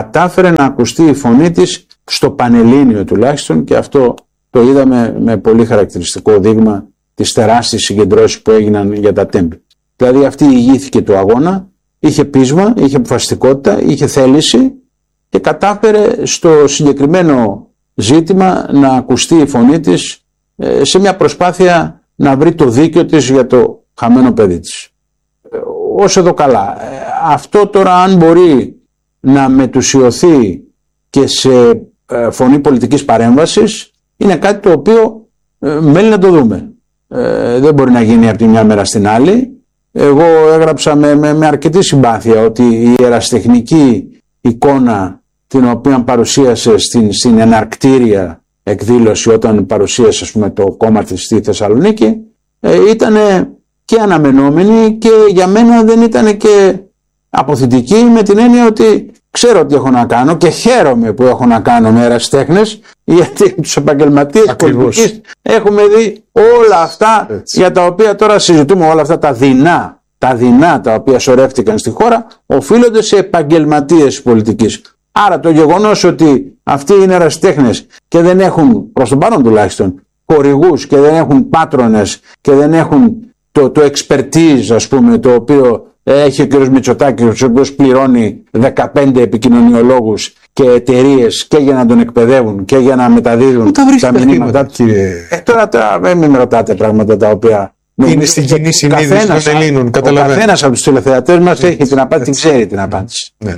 στο Πανελλήνιο τουλάχιστον, και αυτό το είδαμε με πολύ χαρακτηριστικό δείγμα τις τεράστιες συγκεντρώσεις που έγιναν για τα τέμπη. Δηλαδή αυτή ηγήθηκε του αγώνα, είχε πείσμα, είχε αποφασιστικότητα, είχε θέληση και κατάφερε στο συγκεκριμένο ζήτημα να ακουστεί η φωνή της σε μια προσπάθεια να βρει το δίκιο της για το χαμένο παιδί της. Όσο εδώ καλά. Αυτό τώρα, αν μπορεί να μετουσιωθεί και σε φωνή πολιτικής παρέμβασης, είναι κάτι το οποίο μένει να το δούμε. Δεν μπορεί να γίνει από τη μια μέρα στην άλλη. Εγώ έγραψα με αρκετή συμπάθεια ότι η ερασιτεχνική εικόνα την οποία παρουσίασε στην εναρκτήρια εκδήλωση όταν παρουσίασε, ας πούμε, το κόμμα της στη Θεσσαλονίκη, ήταν και αναμενόμενη και για μένα δεν ήταν και αποθητική, με την έννοια ότι ξέρω τι έχω να κάνω και χαίρομαι που έχω να κάνω με ερασιτέχνες, γιατί τους επαγγελματίες πολιτικής έχουμε δει όλα αυτά. Έτσι, για τα οποία τώρα συζητούμε, όλα αυτά τα δεινά τα οποία σωρεύτηκαν στη χώρα, οφείλονται σε επαγγελματίες πολιτικής. Άρα το γεγονός ότι αυτοί είναι ερασιτέχνες και δεν έχουν, προς τον παρόν τουλάχιστον, χορηγούς και δεν έχουν πάτρονες και δεν έχουν το expertise, ας πούμε, το οποίο έχει ο κ. Μητσοτάκης, ο οποίος πληρώνει 15 επικοινωνιολόγους και εταιρείες και για να τον εκπαιδεύουν και για να μεταδίδουν τα μηνύματα. Τώρα μην με ρωτάτε πράγματα τα οποία είναι στην κοινή συνείδηση των Ελλήνων. Ο καθένας από τους τηλεθεατές μας έχει την απάντηση, ξέρει την απάντηση. Ναι.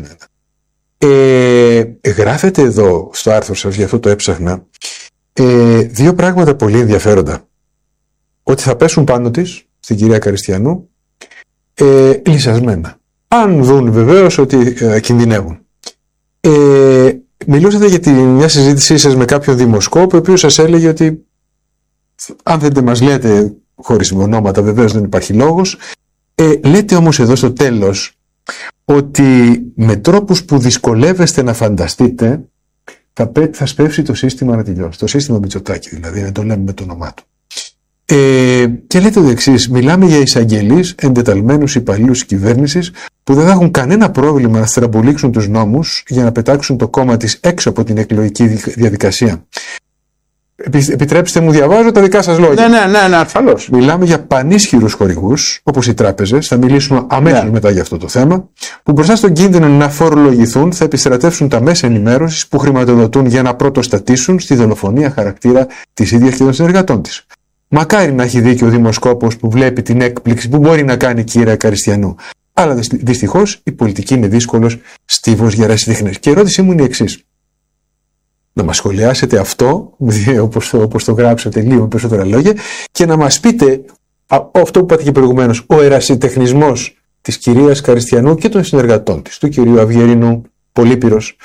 Γράφετε εδώ στο άρθρο σας, γι' αυτό το έψαχνα, δύο πράγματα πολύ ενδιαφέροντα. Ότι θα πέσουν πάνω της, στην κυρία Καριστιανού, λυσασμένα. Αν δουν βεβαίως ότι κινδυνεύουν. Μιλούσατε για μια συζήτησή σας με κάποιον δημοσκόπο, ο οποίος σας έλεγε ότι αν δεν μας λέτε χωρίς ονόματα, βεβαίως δεν υπάρχει λόγος. Λέτε όμως εδώ στο τέλος ότι με τρόπους που δυσκολεύεστε να φανταστείτε θα σπεύσει το σύστημα να τελειώσει. Το σύστημα Μητσοτάκη δηλαδή, να το λέμε με το όνομά του. Και λέτε το εξής: μιλάμε για εισαγγελείς, εντεταλμένους υπαλλήλους της κυβέρνησης που δεν θα έχουν κανένα πρόβλημα να στραμπουλήξουν τους νόμους για να πετάξουν το κόμμα της έξω από την εκλογική διαδικασία. Επιτρέψτε μου, διαβάζω τα δικά σας λόγια. Ναι, ασφαλώς. Μιλάμε για πανίσχυρους χορηγούς, όπως οι τράπεζες, θα μιλήσουμε αμέσως μετά για αυτό το θέμα, που μπροστά στον κίνδυνο να φορολογηθούν θα επιστρατεύσουν τα μέσα ενημέρωσης που χρηματοδοτούν για να πρωτοστατήσουν στη δολοφονία χαρακτήρα της ίδιας και των συνεργατών της. Μακάρι να έχει δίκιο ο δημοσκόπος που βλέπει την έκπληξη που μπορεί να κάνει η κυρία Καριστιανού. Αλλά δυστυχώς η πολιτική είναι δύσκολος στίβος για ερασιτέχνες. Και η ερώτησή μου είναι η εξής: να μας σχολιάσετε αυτό, όπως το γράψατε λίγο περισσότερα λόγια, και να μας πείτε αυτό που είπατε και προηγουμένως, ο ερασιτεχνισμός της κυρίας Καριστιανού και των συνεργατών της, του κυρίου Αυγερινού, Πολύπυρος,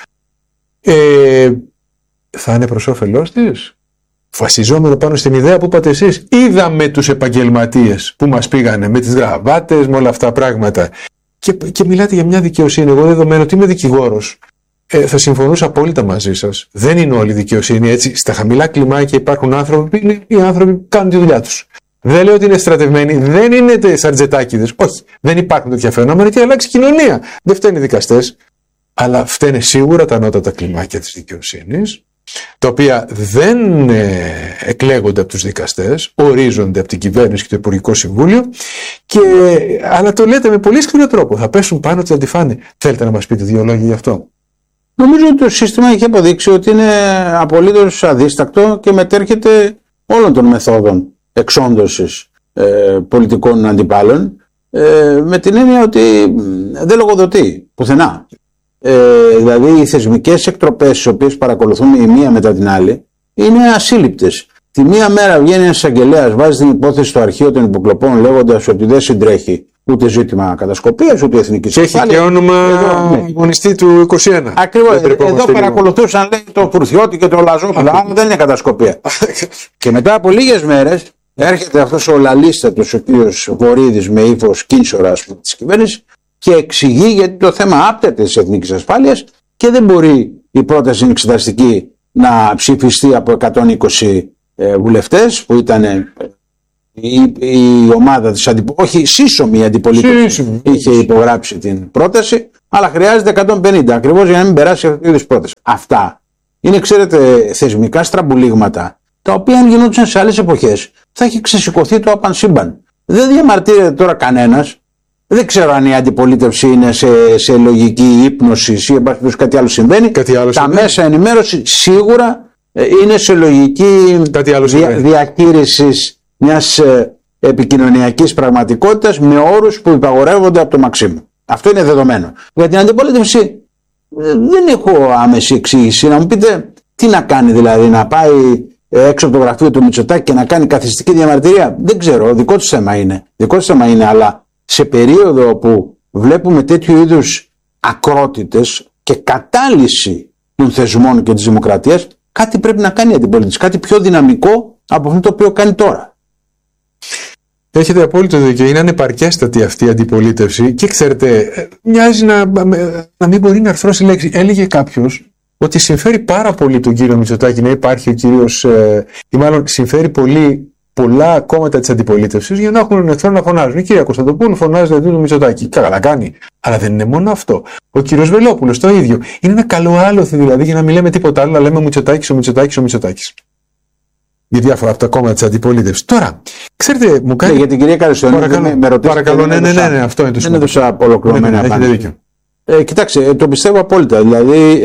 θα είναι προς όφελός της? Βασιζόμενο πάνω στην ιδέα που είπατε εσείς, είδαμε τους επαγγελματίες που μας πήγανε με τις γραβάτες, με όλα αυτά τα πράγματα, και μιλάτε για μια δικαιοσύνη. Εγώ, δεδομένου ότι είμαι δικηγόρος, θα συμφωνούσα απόλυτα μαζί σας. Δεν είναι όλη η δικαιοσύνη έτσι. Στα χαμηλά κλιμάκια υπάρχουν άνθρωποι, οι άνθρωποι που κάνουν τη δουλειά τους. Δεν λέω ότι είναι στρατευμένοι, δεν είναι σαρτζετάκηδες. Όχι, δεν υπάρχουν τέτοια φαινόμενα και αλλάξει η κοινωνία. Δεν φταίνουν οι δικαστές, αλλά φταίνε σίγουρα τα ανώτατα κλιμάκια της δικαιοσύνης, τα οποία δεν εκλέγονται από τους δικαστές, ορίζονται από την κυβέρνηση και το Υπουργικό Συμβούλιο, αλλά το λέτε με πολύ σκληρό τρόπο. Θα πέσουν πάνω, θα τη φάνε. Θέλετε να μας πείτε δύο λόγια γι' αυτό? Νομίζω ότι το σύστημα έχει αποδείξει ότι είναι απολύτως αδίστακτο και μετέρχεται όλων των μεθόδων εξόντωσης πολιτικών αντιπάλων, με την έννοια ότι δεν λογοδοτεί πουθενά. Δηλαδή οι θεσμικές εκτροπές, τις οποίες παρακολουθούμε η μία μετά την άλλη, είναι ασύλληπτες. Τη μία μέρα βγαίνει ένας εισαγγελέας, βάζει την υπόθεση στο αρχείο των υποκλοπών λέγοντας ότι δεν συντρέχει ούτε ζήτημα κατασκοπίας ούτε εθνικής ασφάλειας. Έχει και όνομα αγωνιστή του 21. Ακριβώς. Εδώ παρακολουθούσαν, λέει, το Φουρτιώτη και το Λαζόπουλο. Αλλά δεν είναι κατασκοπία. Και μετά από λίγες μέρες έρχεται αυτός ο λαλίστατος, ο οποίος Βορίδης, με ύφος κίνσορα της κυβέρνησης, και εξηγεί γιατί το θέμα άπτεται της εθνικής ασφάλειας και δεν μπορεί η πρόταση εξεταστική να ψηφιστεί από 120 βουλευτές που ήταν η ομάδα της όχι σύσσωμη αντιπολίτευση είχε υπογράψει την πρόταση, αλλά χρειάζεται 150 ακριβώς για να μην περάσει αυτή η πρόταση. Αυτά είναι, ξέρετε, θεσμικά στραμπουλίγματα, τα οποία αν γινόντουσαν σε άλλες εποχές θα έχει ξεσηκωθεί το απανσύμπαν. Δεν διαμαρτύρεται τώρα κανένας. Δεν ξέρω αν η αντιπολίτευση είναι σε λογική ύπνωση ή κάτι άλλο συμβαίνει. Τα μέσα ενημέρωση σίγουρα είναι σε λογική διακήρυξης μιας επικοινωνιακής πραγματικότητας με όρους που υπαγορεύονται από το Μαξίμου. Αυτό είναι δεδομένο. Για την αντιπολίτευση δεν έχω άμεση εξήγηση. Να μου πείτε τι να κάνει, δηλαδή να πάει έξω από το γραφείο του Μητσοτάκη και να κάνει καθιστική διαμαρτυρία. Δεν ξέρω, δικό του θέμα είναι. Αλλά σε περίοδο που βλέπουμε τέτοιου είδους ακρότητες και κατάλυση των θεσμών και της δημοκρατίας, κάτι πρέπει να κάνει η αντιπολίτευση, κάτι πιο δυναμικό από αυτό το οποίο κάνει τώρα. Έχετε απόλυτο δίκιο. Είναι ανεπαρκέστατη αυτή η αντιπολίτευση και ξέρετε, μοιάζει να μην μπορεί να αρθρώσει λέξη. Έλεγε κάποιος ότι συμφέρει πάρα πολύ τον κύριο Μητσοτάκη να υπάρχει ο κύριος, ή μάλλον συμφέρει πολλά κόμματα της αντιπολίτευσης για να έχουν έναν εχθρό να φωνάζουν. Η κυρία Κωνσταντοπούλου φωνάζει τον Μητσοτάκη. Καλά κάνει. Αλλά δεν είναι μόνο αυτό. Ο κύριος Βελόπουλος το ίδιο. Είναι ένα καλό άλοθη δηλαδή για να μην λέμε τίποτα άλλο, να λέμε ο Μητσοτάκης. Για διάφορα από τα κόμματα της αντιπολίτευσης. Τώρα, ξέρετε, μου κάνει. Για την κυρία Καριστιανού, παρακαλώ, ναι, αυτό είναι το σημαντικό. Δεν έδωσα ολοκληρωμένη απάντηση. Κοιτάξτε, το πιστεύω απόλυτα. Δηλαδή,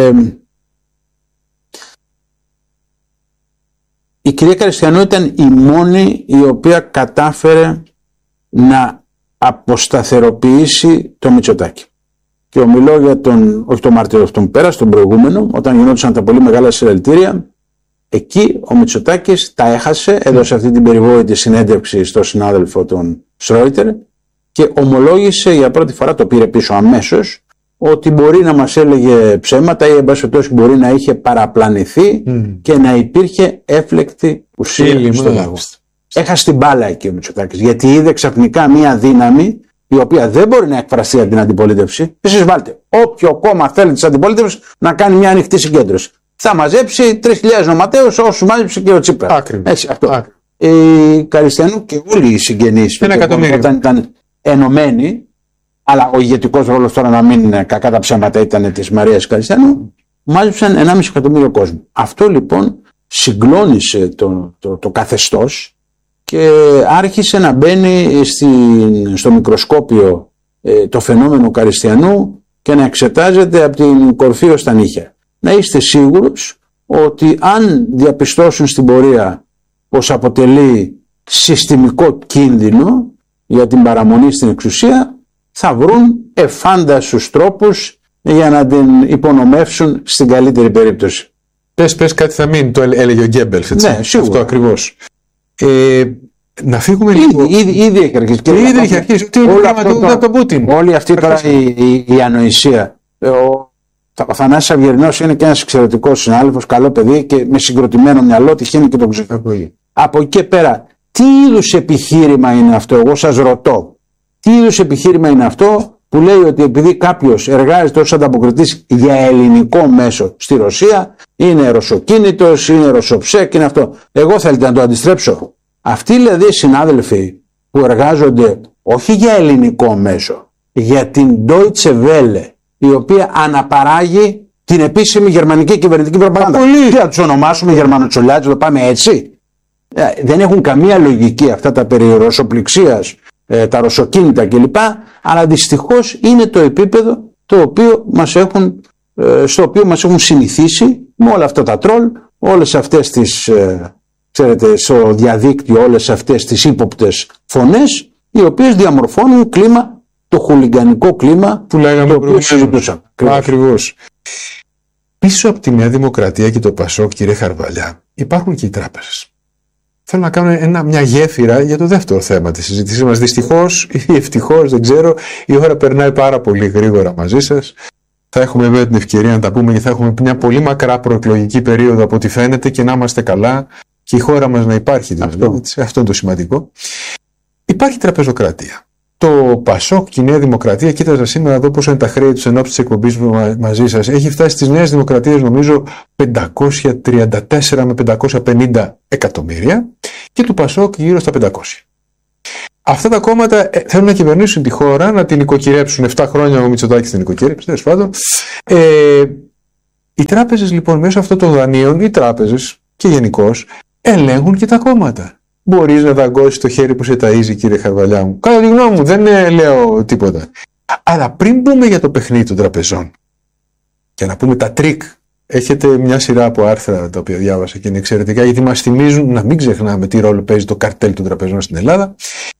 η κυρία Καριστιανού ήταν η μόνη η οποία κατάφερε να αποσταθεροποιήσει το Μητσοτάκη. Και ομιλώ για όχι το Μάρτιο αυτόν πέρασε, τον προηγούμενο, όταν γινόντουσαν τα πολύ μεγάλα συλλαλητήρια. Εκεί ο Μητσοτάκης τα έχασε, έδωσε αυτή την περιβόητη συνέντευξη στον συνάδελφο τον Σρόιτερ και ομολόγησε για πρώτη φορά, το πήρε πίσω αμέσως, ότι μπορεί να μας έλεγε ψέματα ή εν πάση περιπτώσει μπορεί να είχε παραπλανηθεί και να υπήρχε έφλεκτη ουσία στο λαό. Έχασε την μπάλα εκεί ο Μητσοτάκης, γιατί είδε ξαφνικά μία δύναμη η οποία δεν μπορεί να εκφραστεί από την αντιπολίτευση. Εσείς βάλτε όποιο κόμμα θέλει της αντιπολίτευσης να κάνει μια ανοιχτή συγκέντρωση. Θα μαζέψει 3.000 νοματέους όσους μάζεψε και ο Τσίπρας. Ακριβώς. Η Καριστιανού και όλοι οι συγγενείς όταν ήταν ενωμένοι, αλλά ο ηγετικός ρόλος τώρα να μην είναι κακά τα ψέματα ήταν της Μαρίας Καριστιανού, μάζεψαν 1,5 εκατομμύριο κόσμο. Αυτό λοιπόν συγκλώνησε το καθεστώς και άρχισε να μπαίνει στο μικροσκόπιο το φαινόμενο Καριστιανού και να εξετάζεται από την κορφή ως τα νύχια. Να είστε σίγουρος ότι αν διαπιστώσουν στην πορεία πως αποτελεί συστημικό κίνδυνο για την παραμονή στην εξουσία, θα βρουν εφάνταστους τρόπους για να την υπονομεύσουν στην καλύτερη περίπτωση. Πες κάτι θα μείνει, το έλεγε ο Γκέμπελς, έτσι. Ναι, σίγουρα. Αυτό ακριβώς. Να φύγουμε λίγο. Ήδη έχει αρχίσει. Ήδη έχει αρχίσει. Τι είναι από τον Πούτιν. Όλη αυτή τώρα η ανοησία. Ο Θανάσης Αυγερινός είναι και ένας εξαιρετικός συνάδελφος, καλό παιδί και με συγκροτημένο μυαλό, τυχαίνει και τον ξεφεύγει. Από εκεί και πέρα, τι είδους επιχείρημα είναι αυτό, εγώ σας ρωτώ. Τι είδους επιχείρημα είναι αυτό που λέει ότι επειδή κάποιος εργάζεται ως ανταποκριτής για ελληνικό μέσο στη Ρωσία, είναι ρωσοκίνητος, είναι ρωσοψέκ, είναι αυτό. Εγώ θέλετε να το αντιστρέψω. Αυτοί δηλαδή οι συνάδελφοι που εργάζονται όχι για ελληνικό μέσο, για την Deutsche Welle, η οποία αναπαράγει την επίσημη γερμανική κυβερνητική προπαγάνδα. Τι θα τους ονομάσουμε Γερμανοτσολιάτες, το πάμε έτσι. Δεν έχουν καμία λογική αυτά τα περί ρωσοπληξίας, τα ρωσοκίνητα κλπ. Αλλά δυστυχώς είναι το επίπεδο το οποίο στο οποίο μας έχουν συνηθίσει με όλα αυτά τα τρόλ, όλες αυτές τις, ξέρετε, στο διαδίκτυο, όλες αυτές τις ύποπτες φωνές, οι οποίες διαμορφώνουν κλίμα, το χουλιγκανικό κλίμα που λέγαμε το οποίο συζητούσαμε. Ακριβώς. Πίσω από τη Νέα Δημοκρατία και το Πασόκ, κύριε Χαρβαλιά, υπάρχουν και οι τράπεζες. Θέλω να κάνω μια γέφυρα για το δεύτερο θέμα της συζήτησής μας. Δυστυχώς ή ευτυχώς, δεν ξέρω, η ώρα περνάει πάρα πολύ γρήγορα μαζί σας. Θα έχουμε βέβαια την ευκαιρία να τα πούμε και θα έχουμε μια πολύ μακρά προεκλογική περίοδο από ό,τι φαίνεται και να είμαστε καλά και η χώρα μας να υπάρχει. Αυτό είναι το σημαντικό. Υπάρχει τραπεζοκρατία. Το Πασόκ και η Νέα Δημοκρατία, κοίταζα σήμερα να δω πόσο είναι τα χρέη τους εν ώψη της εκπομπής μαζί σας, έχει φτάσει στις Νέες Δημοκρατίες νομίζω 534 με 550 εκατομμύρια και του Πασόκ γύρω στα 500. Αυτά τα κόμματα θέλουν να κυβερνήσουν τη χώρα, να την οικοκυρέψουν. 7 χρόνια ο Μητσοτάκης την οικοκύρεψε, τέλος πάντων. Οι τράπεζες λοιπόν μέσω αυτών των δανείων, οι τράπεζες και γενικώς, ελέγχουν και τα κόμματα. Μπορείς να δαγκώσεις το χέρι που σε ταΐζει, κύριε Χαρβαλιά μου? Κατά τη γνώμη μου, δεν λέω τίποτα. Αλλά πριν μπούμε για το παιχνίδι των τραπεζών και να πούμε τα τρίκ, έχετε μια σειρά από άρθρα τα οποία διάβασα και είναι εξαιρετικά, γιατί μας θυμίζουν να μην ξεχνάμε τι ρόλο παίζει το καρτέλ των τραπεζών στην Ελλάδα.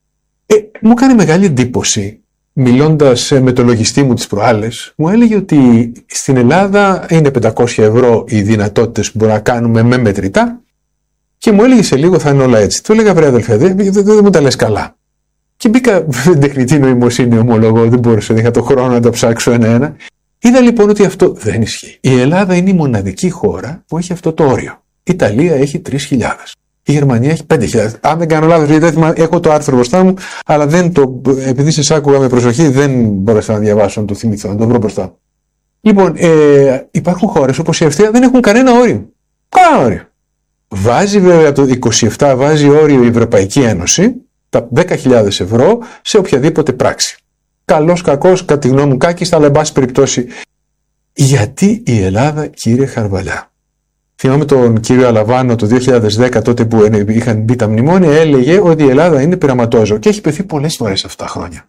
Μου κάνει μεγάλη εντύπωση, μιλώντας με το λογιστή μου τις προάλλες, μου έλεγε ότι στην Ελλάδα είναι 500 ευρώ οι δυνατότητες που μπορούμε να κάνουμε με μετρητά και μου έλεγε σε λίγο θα είναι όλα έτσι. Του έλεγα, βρε αδελφέ, δεν μου τα λες καλά. Και μπήκα στην τεχνητή νοημοσύνη, ομολογώ, δεν μπορούσα, δεν είχα το χρόνο να τα ψάξω ένα-ένα. Είδα λοιπόν ότι αυτό δεν ισχύει. Η Ελλάδα είναι η μοναδική χώρα που έχει αυτό το όριο. Η Ιταλία έχει 3.000. Η Γερμανία έχει 5.000. Αν δεν κάνω λάθος, γιατί έχω το άρθρο μπροστά μου, αλλά επειδή σας άκουγα με προσοχή, δεν μπόρεσα να διαβάσω, να το θυμηθώ, να το βρω μπροστά μου. Λοιπόν, υπάρχουν χώρες όπως η Αυστρία δεν έχουν κανένα όριο. Κανένα όριο. Βάζει βέβαια το 27, βάζει όριο η Ευρωπαϊκή Ένωση, τα 10.000 ευρώ σε οποιαδήποτε πράξη. Καλός, κακός, κατά τη γνώμη μου, κάκιστα, αλλά εν πάση περιπτώσει. Γιατί η Ελλάδα, κύριε Χαρβαλιά? Θυμάμαι τον κύριο Αλαβάνο το 2010, τότε που είχαν μπει τα μνημόνια, έλεγε ότι η Ελλάδα είναι πειραματόζω και έχει πεθεί πολλές φορές αυτά τα χρόνια.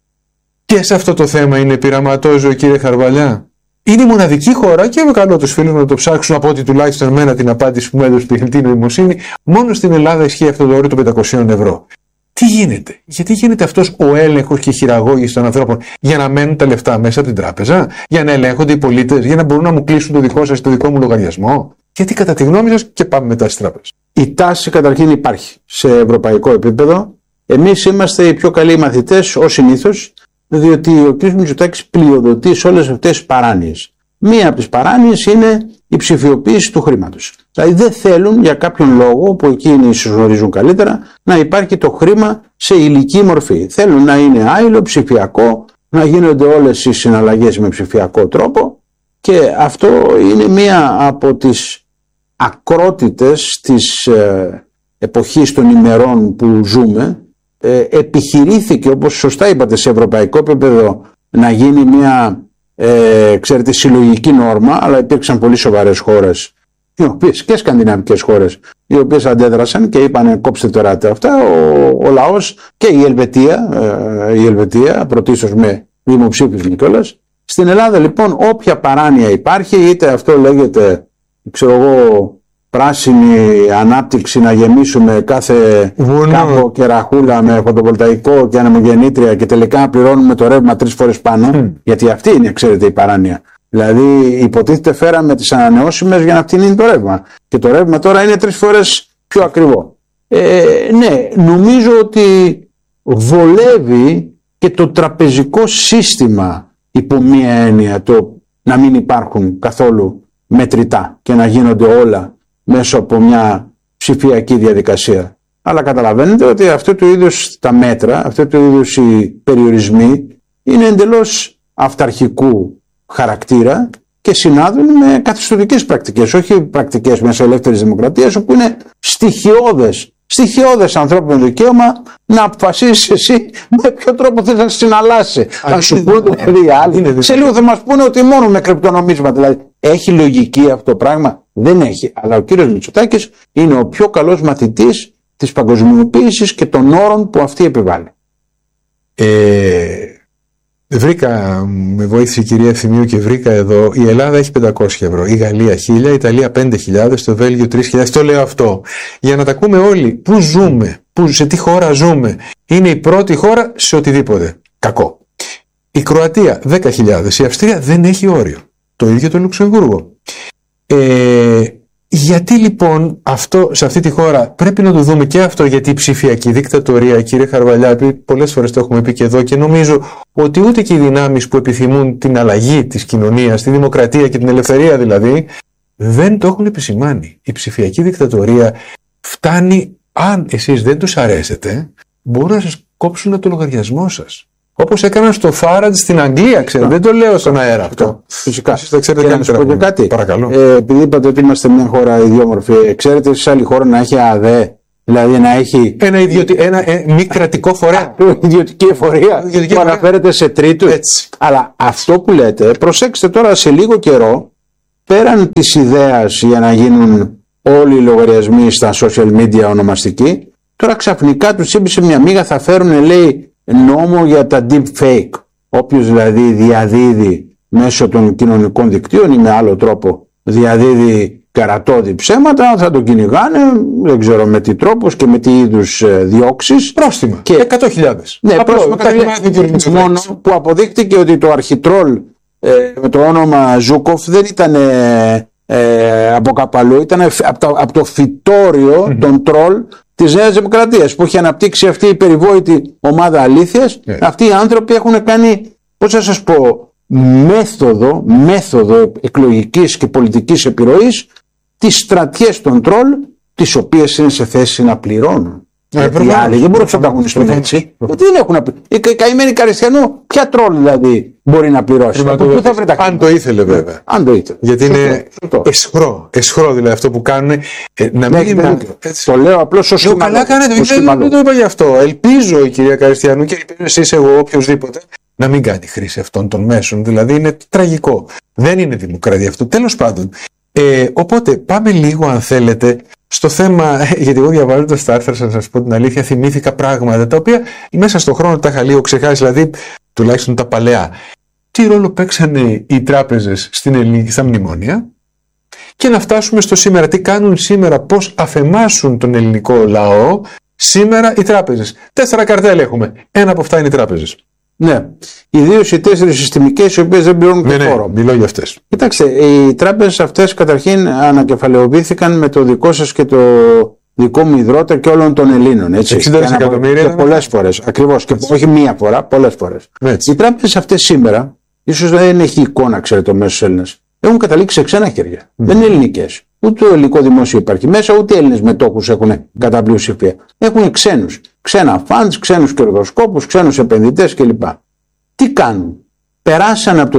Και σε αυτό το θέμα είναι πειραματόζω, κύριε Χαρβαλιά. Είναι η μοναδική χώρα, και καλό τους φίλους να το ψάξουν, από ότι τουλάχιστον εμένα την απάντηση που μου έδωσε τη τεχνητή νοημοσύνη, μόνο στην Ελλάδα ισχύει αυτό το όριο των 500 ευρώ. Τι γίνεται? Γιατί γίνεται αυτός ο έλεγχος και η χειραγώγηση των ανθρώπων? Για να μένουν τα λεφτά μέσα από την τράπεζα? Για να ελέγχονται οι πολίτες? Για να μπορούν να μου κλείσουν το δικό σας, το δικό μου λογαριασμό? Γιατί κατά τη γνώμη σας, και πάμε μετά στις τράπεζες. Η τάση καταρχήν υπάρχει σε ευρωπαϊκό επίπεδο. Εμείς είμαστε οι πιο καλοί μαθητές ως συνήθως, διότι ο κ. Μητσοτάκης πλειοδοτεί σε όλες αυτές τις παράνοιες. Μία από τις παράνοιες είναι η ψηφιοποίηση του χρήματος. Δηλαδή δεν θέλουν για κάποιον λόγο, που εκείνοι ίσως γνωρίζουν καλύτερα, να υπάρχει το χρήμα σε υλική μορφή. Θέλουν να είναι άειλο, ψηφιακό, να γίνονται όλες οι συναλλαγές με ψηφιακό τρόπο, και αυτό είναι μία από τις ακρότητες της εποχής των ημερών που ζούμε. Επιχειρήθηκε, όπως σωστά είπατε, σε ευρωπαϊκό επίπεδο να γίνει μια συλλογική νόρμα, αλλά υπήρξαν πολύ σοβαρές χώρες, οι οποίες, και σκανδιναβικές χώρες, οι οποίες αντέδρασαν και είπαν κόψτε τώρα αυτά. Ο λαός και η Ελβετία πρωτίστως με δημοψήφισμα κιόλας. Στην Ελλάδα λοιπόν όποια παράνοια υπάρχει, είτε αυτό λέγεται πράσινη ανάπτυξη, να γεμίσουμε κάθε κάμπο και ραχούλα με φωτοβολταϊκό και ανεμογεννήτρια και τελικά να πληρώνουμε το ρεύμα 3 φορές πάνω, γιατί αυτή είναι, ξέρετε, η παράνοια. Δηλαδή υποτίθεται φέραμε τις ανανεώσιμες για να φτηνίνει το ρεύμα και το ρεύμα τώρα είναι 3 φορές πιο ακριβό. Ναι, νομίζω ότι βολεύει και το τραπεζικό σύστημα υπό μία έννοια, το να μην υπάρχουν καθόλου μετρητά και να γίνονται όλα μέσω από μια ψηφιακή διαδικασία. Αλλά καταλαβαίνετε ότι αυτού του είδους τα μέτρα, αυτού του είδους οι περιορισμοί είναι εντελώς αυταρχικού χαρακτήρα και συνάδουν με καθιστωτικές πρακτικές, όχι πρακτικές μιας ελεύθερης δημοκρατίας, όπου είναι στοιχειώδες ανθρώπινο δικαίωμα να αποφασίσεις εσύ με ποιο τρόπο θες να συναλλάσσεις. Θα σου πούνε δηλαδή οι άλλοι. Σε λίγο θα μας πούνε ότι μόνο με κρυπτονομίσματα. Δηλαδή, έχει λογική αυτό το πράγμα? Δεν έχει. Αλλά ο κύριος Μητσοτάκης είναι ο πιο καλός μαθητής της παγκοσμιοποίησης και των όρων που αυτή επιβάλλει. Βρήκα, με βοήθησε η κυρία Ευθυμίου και βρήκα εδώ, η Ελλάδα έχει 500 ευρώ, η Γαλλία 1.000, η Ιταλία 5.000, το Βέλγιο 3.000. Το λέω αυτό για να τα ακούμε όλοι. Πού ζούμε, σε τι χώρα ζούμε? Είναι η πρώτη χώρα σε οτιδήποτε κακό. Η Κροατία 10.000, η Αυστρία δεν έχει όριο. Το ίδιο το Λουξεμβούργο. Γιατί λοιπόν αυτό, σε αυτή τη χώρα πρέπει να το δούμε και αυτό, γιατί η ψηφιακή δικτατορία, κύριε Χαρβαλιά, πολλές φορές το έχουμε πει και εδώ και νομίζω ότι ούτε και οι δυνάμεις που επιθυμούν την αλλαγή της κοινωνίας, τη δημοκρατία και την ελευθερία δηλαδή, δεν το έχουν επισημάνει. Η ψηφιακή δικτατορία φτάνει, αν εσείς δεν τους αρέσετε, μπορούν να σας κόψουν το λογαριασμό σας. Όπως έκαναν στο Farage στην Αγγλία, ξέρετε. Δεν το λέω στον αέρα αυτό. Φυσικά. Εσείς το ξέρετε καλύτερα. Και κάτι. Παρακαλώ. Επειδή είπατε ότι είμαστε μια χώρα ιδιόμορφη, ξέρετε σε άλλη χώρα να έχει ΑΔΕ, δηλαδή να έχει. Ένα μη κρατικό φορέα. Ιδιωτική εφορία που αναφέρεται σε τρίτους. Αλλά αυτό που λέτε, προσέξτε τώρα σε λίγο καιρό, πέραν της ιδέας για να γίνουν όλοι οι λογαριασμοί στα social media ονομαστικοί, τώρα ξαφνικά τους είπε σε μια μίγα θα φέρουν, λέει, νόμο για τα deep fake. Όποιος δηλαδή διαδίδει μέσω των κοινωνικών δικτύων ή με άλλο τρόπο διαδίδει καρατώδη ψέματα, θα τον κυνηγάνε, δεν ξέρω με τι τρόπους και με τι είδους διώξεις. Πρόστιμα. Και 100.000. Ναι, πρόστιμα. Μόνο που αποδείχτηκε ότι το αρχιτρόλ με το όνομα Ζούκοφ δεν ήταν από καπαλού, ήταν από το φυτόριο των τρόλ της Νέας Δημοκρατίας που έχει αναπτύξει αυτή η περιβόητη ομάδα αλήθειας. Αυτοί οι άνθρωποι έχουν κάνει, πώς θα σας πω, μέθοδο εκλογικής και πολιτικής επιρροής τις στρατιές των τρόλ, τις οποίες είναι σε θέση να πληρώνουν. Γιατί οι άλλοι δεν μπορούν να ανταγωνιστούν έτσι. Γιατί δεν έχουν να πληρώνουν. Οι καημένοι Καριστιανού, ποια τρόλ δηλαδή μπορεί να πληρώσει. Αν το ήθελε βέβαια. Αν το ήθελε. Γιατί είναι εσχρό δηλαδή αυτό που κάνουν. Να μην είναι. Το λέω απλώς ως σχήμα. Καλά κάνετε, δεν το είπα γι' αυτό. Ελπίζω η κυρία Καριστιανού και ελπίζω εσείς, εγώ, οποιοδήποτε, να μην κάνει χρήση αυτών των μέσων. Δηλαδή είναι τραγικό. Δεν είναι δημοκρατία αυτό. Τέλος πάντων. Οπότε πάμε λίγο, αν θέλετε, στο θέμα, γιατί εγώ διαβάζοντας τα άρθρα σας πω την αλήθεια, θυμήθηκα πράγματα τα οποία μέσα στον χρόνο τα είχα λίγο ξεχάσει, δηλαδή τουλάχιστον τα παλαιά. Τι ρόλο παίξανε οι τράπεζες στην ελληνική στα μνημόνια και να φτάσουμε στο σήμερα. Τι κάνουν σήμερα, πώς αφαιμάσουν τον ελληνικό λαό σήμερα οι τράπεζες. 4 καρτέλ έχουμε. Ένα από αυτά είναι οι τράπεζες. Ναι. Ιδίως οι 4 συστημικές οι οποίες δεν πληρώνουν το φόρο. Μιλώ για αυτές. Κοιτάξτε, οι τράπεζες αυτές καταρχήν ανακεφαλαιοποιήθηκαν με το δικό σας και το δικό μου ιδρώτα και όλων των Ελλήνων. Έτσι. 60 δισεκατομμύρια. Και πολλές φορές. Ακριβώς. Και όχι μία φορά, πολλές φορές. Οι τράπεζες αυτές σήμερα, ίσως δεν έχει εικόνα, ξέρετε, ο μέσος Έλληνας, έχουν καταλήξει σε ξένα χέρια. Δεν είναι ελληνικές. Ούτε το ελληνικό δημόσιο υπάρχει μέσα, ούτε οι Έλληνες μετόχους έχουν κατά πλειοψηφία. Έχουν ξένους. Ξένα funds, ξένους κερδοσκόπους, ξένους επενδυτές κλπ. Τι κάνουν? Περάσαν από το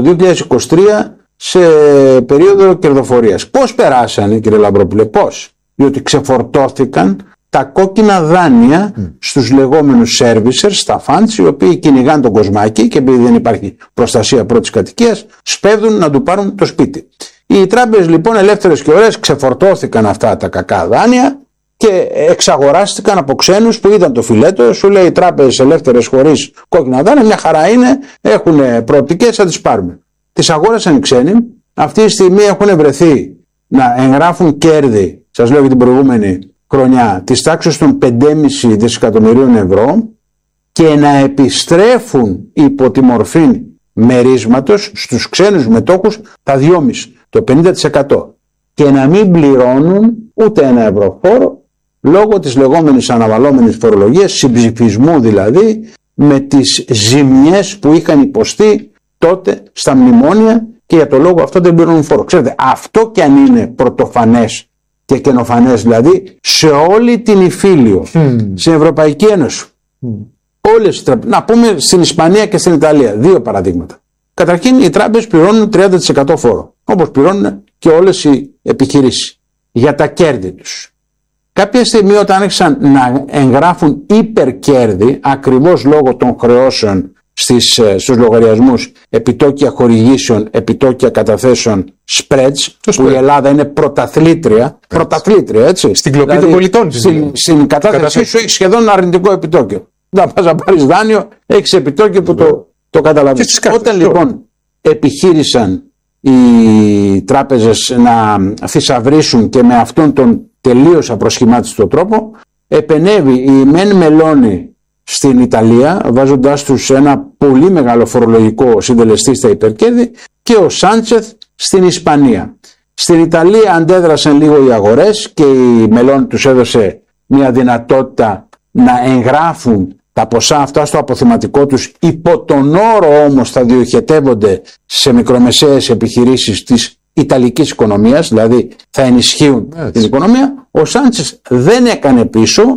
2023 σε περίοδο κερδοφορίας. Πώς περάσανε, κύριε Λαμπρόπουλε? Πώς? Διότι ξεφορτώθηκαν τα κόκκινα δάνεια στους λεγόμενους servicers, στα funds, οι οποίοι κυνηγάνε τον κοσμάκι και επειδή δεν υπάρχει προστασία πρώτης κατοικίας, σπέβδουν να του πάρουν το σπίτι. Οι τράπεζες λοιπόν ελεύθερες και ωραίες ξεφορτώθηκαν αυτά τα κακά δάνεια και εξαγοράστηκαν από ξένους που είδαν το φιλέτο. Σου λέει οι τράπεζες ελεύθερες χωρίς κόκκινα δάνεια, μια χαρά είναι, έχουν προοπτικές, θα τις πάρουμε. Τις αγόρασαν οι ξένοι, αυτή τη στιγμή έχουν βρεθεί να εγγράφουν κέρδη, σας λέω για την προηγούμενη χρονιά, της τάξης των 5,5 δισεκατομμυρίων ευρώ και να επιστρέφουν υπό τη μορφή μερίσματος στους ξένους μετόχους τα 2,5, το 50% και να μην πληρώνουν ούτε 1 ευρώ φόρο λόγω της λεγόμενης αναβαλόμενης φορολογίας, συμψηφισμού δηλαδή με τις ζημιές που είχαν υποστεί τότε στα μνημόνια και για το λόγο αυτό δεν πληρώνουν φόρο. Ξέρετε, αυτό κι αν είναι πρωτοφανές και καινοφανές δηλαδή σε όλη την Ιφίλιο, στην Ευρωπαϊκή Ένωση, όλες, να πούμε στην Ισπανία και στην Ιταλία, 2 παραδείγματα. Καταρχήν οι τράπεζες πληρώνουν 30% φόρο, όπως πληρώνουν και όλες οι επιχειρήσεις για τα κέρδη τους. Κάποια στιγμή όταν άρχισαν να εγγράφουν υπερκέρδη, ακριβώς λόγω των χρεώσεων στους λογαριασμούς, επιτόκια χορηγήσεων, επιτόκια καταθέσεων, spreads, που η Ελλάδα είναι πρωταθλήτρια, έτσι. Στην κλοπή των πολιτών. Στην κατάθεσή σου έχει σχεδόν αρνητικό επιτόκιο. Να πας να πάρεις δάνειο, έχεις επιτόκιο που το καταλαβαίνεις. Όταν λοιπόν επιχείρησαν οι τράπεζες να θησαυρίσουν και με αυτόν τον τελείως απροσχημάτιστο τρόπο, επενέβη η Μεν Μελώνη στην Ιταλία, βάζοντάς τους ένα πολύ μεγάλο φορολογικό συντελεστή στα υπερκέρδη, και ο Σάντσεθ στην Ισπανία. Στην Ιταλία αντέδρασαν λίγο οι αγορές και η Μελώνη τους έδωσε μια δυνατότητα να εγγράφουν τα ποσά αυτά στο αποθεματικό τους, υπό τον όρο όμως θα διοχετεύονται σε μικρομεσαίες επιχειρήσεις της Ιταλικής οικονομίας, δηλαδή θα ενισχύουν την οικονομία. Ο Σάντσες δεν έκανε πίσω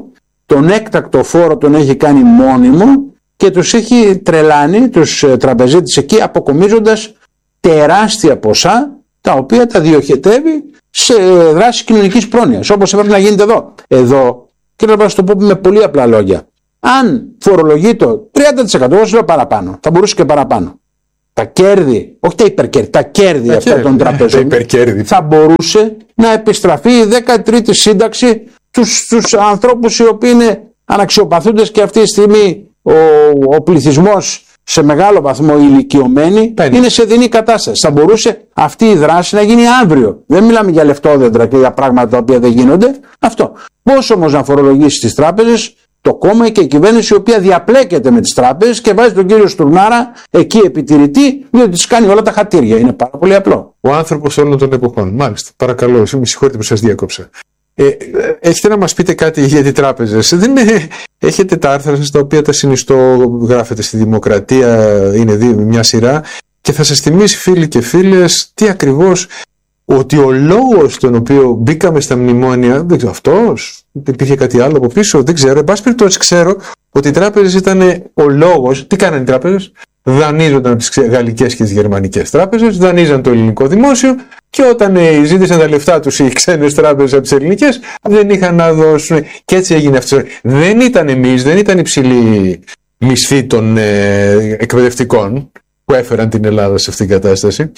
τον έκτακτο φόρο τον έχει κάνει μόνιμο και τους έχει τρελάνει τους τραπεζίτες εκεί, αποκομίζοντας τεράστια ποσά τα οποία τα διοχετεύει σε δράση κοινωνικής πρόνοιας, όπως έπρεπε να γίνεται εδώ. Εδώ, και να το πω με πολύ απλά λόγια, αν φορολογεί το 30%, εγώ σου λέω παραπάνω, θα μπορούσε και παραπάνω. Τα κέρδη, όχι τα υπερκέρδη, τα κέρδη αυτών των τραπεζών θα μπορούσε να επιστραφεί η 13η σύνταξη στους ανθρώπους οι οποίοι είναι αναξιοπαθούντες και αυτή τη στιγμή ο πληθυσμός σε μεγάλο βαθμό ηλικιωμένοι είναι σε δεινή κατάσταση. Θα μπορούσε αυτή η δράση να γίνει αύριο. Δεν μιλάμε για λεφτόδεντρα και για πράγματα τα οποία δεν γίνονται. Αυτό. Πώς όμως να φορολογήσει τις τράπεζες το κόμμα και η κυβέρνηση, η οποία διαπλέκεται με τις τράπεζες και βάζει τον κύριο Στουρνάρα εκεί επιτηρητή, διότι τις κάνει όλα τα χατήρια. Είναι πάρα πολύ απλό. Ο άνθρωπος όλων των εποχών. Μάλιστα. Παρακαλώ, με συγχωρείτε που σας διάκοψα. Έχετε να μας πείτε κάτι για τις τράπεζες? Έχετε τα άρθρα σας τα οποία τα συνιστώ, γράφετε στη Δημοκρατία, είναι μια σειρά, και θα σας θυμίσει, φίλοι και φίλες, τι ακριβώς, ότι ο λόγος τον οποίο μπήκαμε στα μνημόνια, δεν ξέρω αυτός, υπήρχε κάτι άλλο από πίσω, δεν ξέρω, εν πάση περιπτώσει ξέρω ότι οι τράπεζες ήταν ο λόγος. Τι κάνανε οι τράπεζες? Δανείζονταν τις γαλλικές και τις γερμανικές τράπεζες, δανείζαν το ελληνικό δημόσιο, και όταν ζήτησαν τα λεφτά τους οι ξένες τράπεζες από τις ελληνικές, δεν είχαν να δώσουν. Και έτσι έγινε αυτό. Δεν ήταν εμείς, δεν ήταν υψηλή μισθή των εκπαιδευτικών που έφεραν την Ελλάδα σε αυτήν την κατάσταση.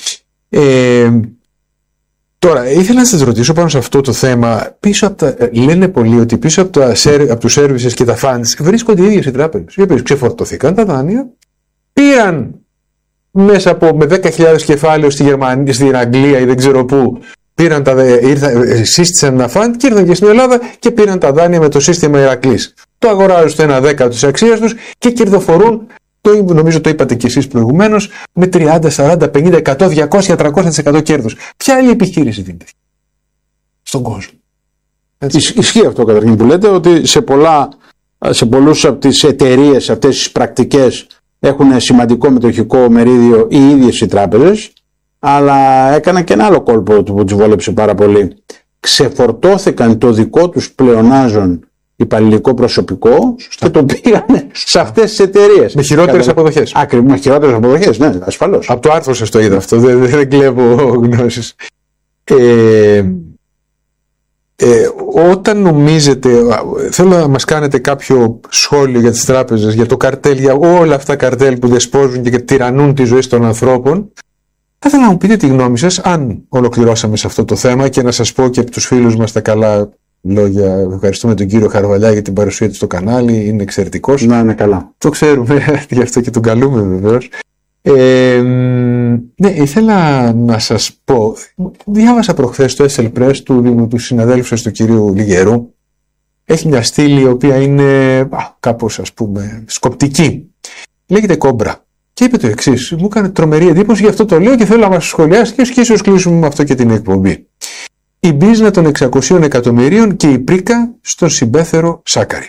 Τώρα, ήθελα να σας ρωτήσω πάνω σε αυτό το θέμα. Λένε πολλοί ότι πίσω από τους services και τα funds βρίσκονται οι ίδιες οι τράπεζες, οι οποίες ξεφορτωθήκαν τα δάνεια, πήραν μέσα με 10.000 κεφάλαιο στη Γερμανία, στην Αγγλία ή δεν ξέρω πού, σύστησαν ένα fund και ήρθαν και στην Ελλάδα και πήραν τα δάνεια με το σύστημα Ηρακλής. Το αγοράζουν στο 1/10 της αξίας τους και κερδοφορούν, νομίζω το είπατε κι εσείς προηγουμένως, με 30, 40, 50, 100, 200, 300% κέρδους. Ποια άλλη επιχείρηση δίνεται στον κόσμο? Ισχύει αυτό καταρχήν που λέτε, ότι σε πολλούς από τις εταιρείες αυτές τις πρακτικές έχουν σημαντικό μετοχικό μερίδιο οι ίδιες οι τράπεζες, αλλά έκαναν και ένα άλλο κόλπο που τους βόλεψε πάρα πολύ. Ξεφορτώθηκαν το δικό τους πλεονάζον υπαλληλικό προσωπικό και το πήγανε σε αυτές τις εταιρείες. Με χειρότερες αποδοχές. Ακριβώς, με χειρότερες αποδοχές, ναι, ασφαλώς. Από το άρθρο σας το είδα αυτό, δεν κλέβω γνώσεις. Όταν νομίζετε, θέλω να μας κάνετε κάποιο σχόλιο για τις τράπεζες, για το καρτέλ, για όλα αυτά τα καρτέλ που δεσπόζουν και τυραννούν τη ζωή των ανθρώπων, θα ήθελα να μου πείτε τη γνώμη σας, αν ολοκληρώσαμε σε αυτό το θέμα, και να σας πω και από τους φίλους μας τα καλά λόγια. Ευχαριστούμε τον κύριο Χαρβαλιά για την παρουσία του στο κανάλι, είναι εξαιρετικός. Να είναι καλά. Το ξέρουμε, γι' αυτό και τον καλούμε βεβαίως. Ναι, ήθελα να σας πω, διάβασα προχθές το SL Press του συναδέλφου σας του κυρίου Λιγερού. Έχει μια στήλη η οποία είναι κάπως, ας πούμε, σκοπτική. Λέγεται Κόμπρα και είπε το εξής. Μου έκανε τρομερή εντύπωση, γι' αυτό το λέω και θέλω να μας σχολιάσει και ίσως κλείσουμε με αυτό και την εκπομπή. Η μπίζνα των 600 εκατομμυρίων και η πρίκα στον συμπέθερο Σάκαρη.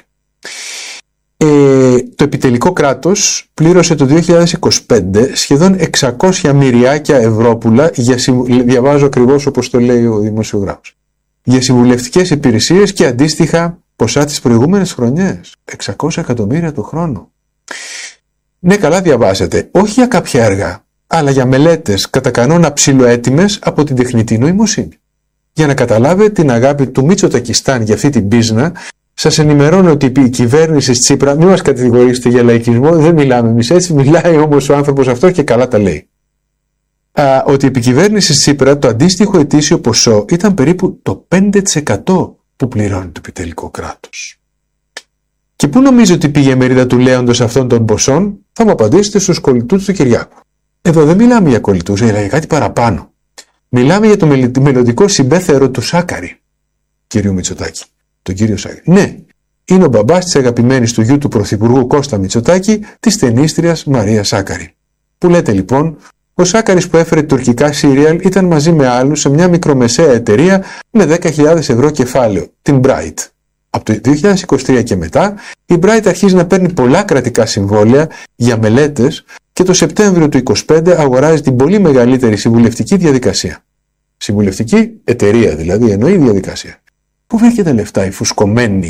Το επιτελικό κράτος πλήρωσε το 2025 σχεδόν 600 μυριάκια ευρώπουλα, διαβάζω ακριβώς όπως το λέει ο δημοσιογράφος, για συμβουλευτικές υπηρεσίες και αντίστοιχα ποσά τις προηγούμενες χρονιές. 600 εκατομμύρια το χρόνο. Ναι, καλά διαβάζετε. Όχι για κάποια έργα, αλλά για μελέτες κατά κανόνα ψιλοέτοιμες από την τεχνητή νοημοσύνη. Για να καταλάβετε την αγάπη του Μητσοτακιστάν για αυτή την μπίζνα, σας ενημερώνω ότι η κυβέρνηση Τσίπρα, μην μας κατηγορήσετε για λαϊκισμό, δεν μιλάμε εμείς έτσι, μιλάει όμως ο άνθρωπος αυτός και καλά τα λέει. Ότι η επικυβέρνηση Τσίπρα το αντίστοιχο ετήσιο ποσό ήταν περίπου το 5% που πληρώνει το επιτελικό κράτος. Και πού νομίζει ότι πήγε η μερίδα του λέοντος αυτών των ποσών? Θα μου απαντήσετε στους κολλητούς του Κυριάκου. Εδώ δεν μιλάμε για κολλητούς, αλλά για κάτι παραπάνω. Μιλάμε για το μελλοντικό συμπέθερο του Σάκαρη, κύριο Μητσοτάκη. Τον κύριο Σάκαρη. Ναι, είναι ο μπαμπάς της αγαπημένης του γιου του Πρωθυπουργού Κώστα Μητσοτάκη, της ταινίστριας Μαρία Σάκαρη. Που λέτε λοιπόν, ο Σάκαρης που έφερε τουρκικά σύριαλ ήταν μαζί με άλλους σε μια μικρομεσαία εταιρεία με 10.000 ευρώ κεφάλαιο, την Bright. Από το 2023 και μετά, η Bright αρχίζει να παίρνει πολλά κρατικά συμβόλαια για μελέτες και το Σεπτέμβριο του 2025 αγοράζει την πολύ μεγαλύτερη συμβουλευτική διαδικασία. Συμβουλευτική εταιρεία δηλαδή, εννοεί διαδικασία. Πού βρήκε τα λεφτά η φουσκωμένη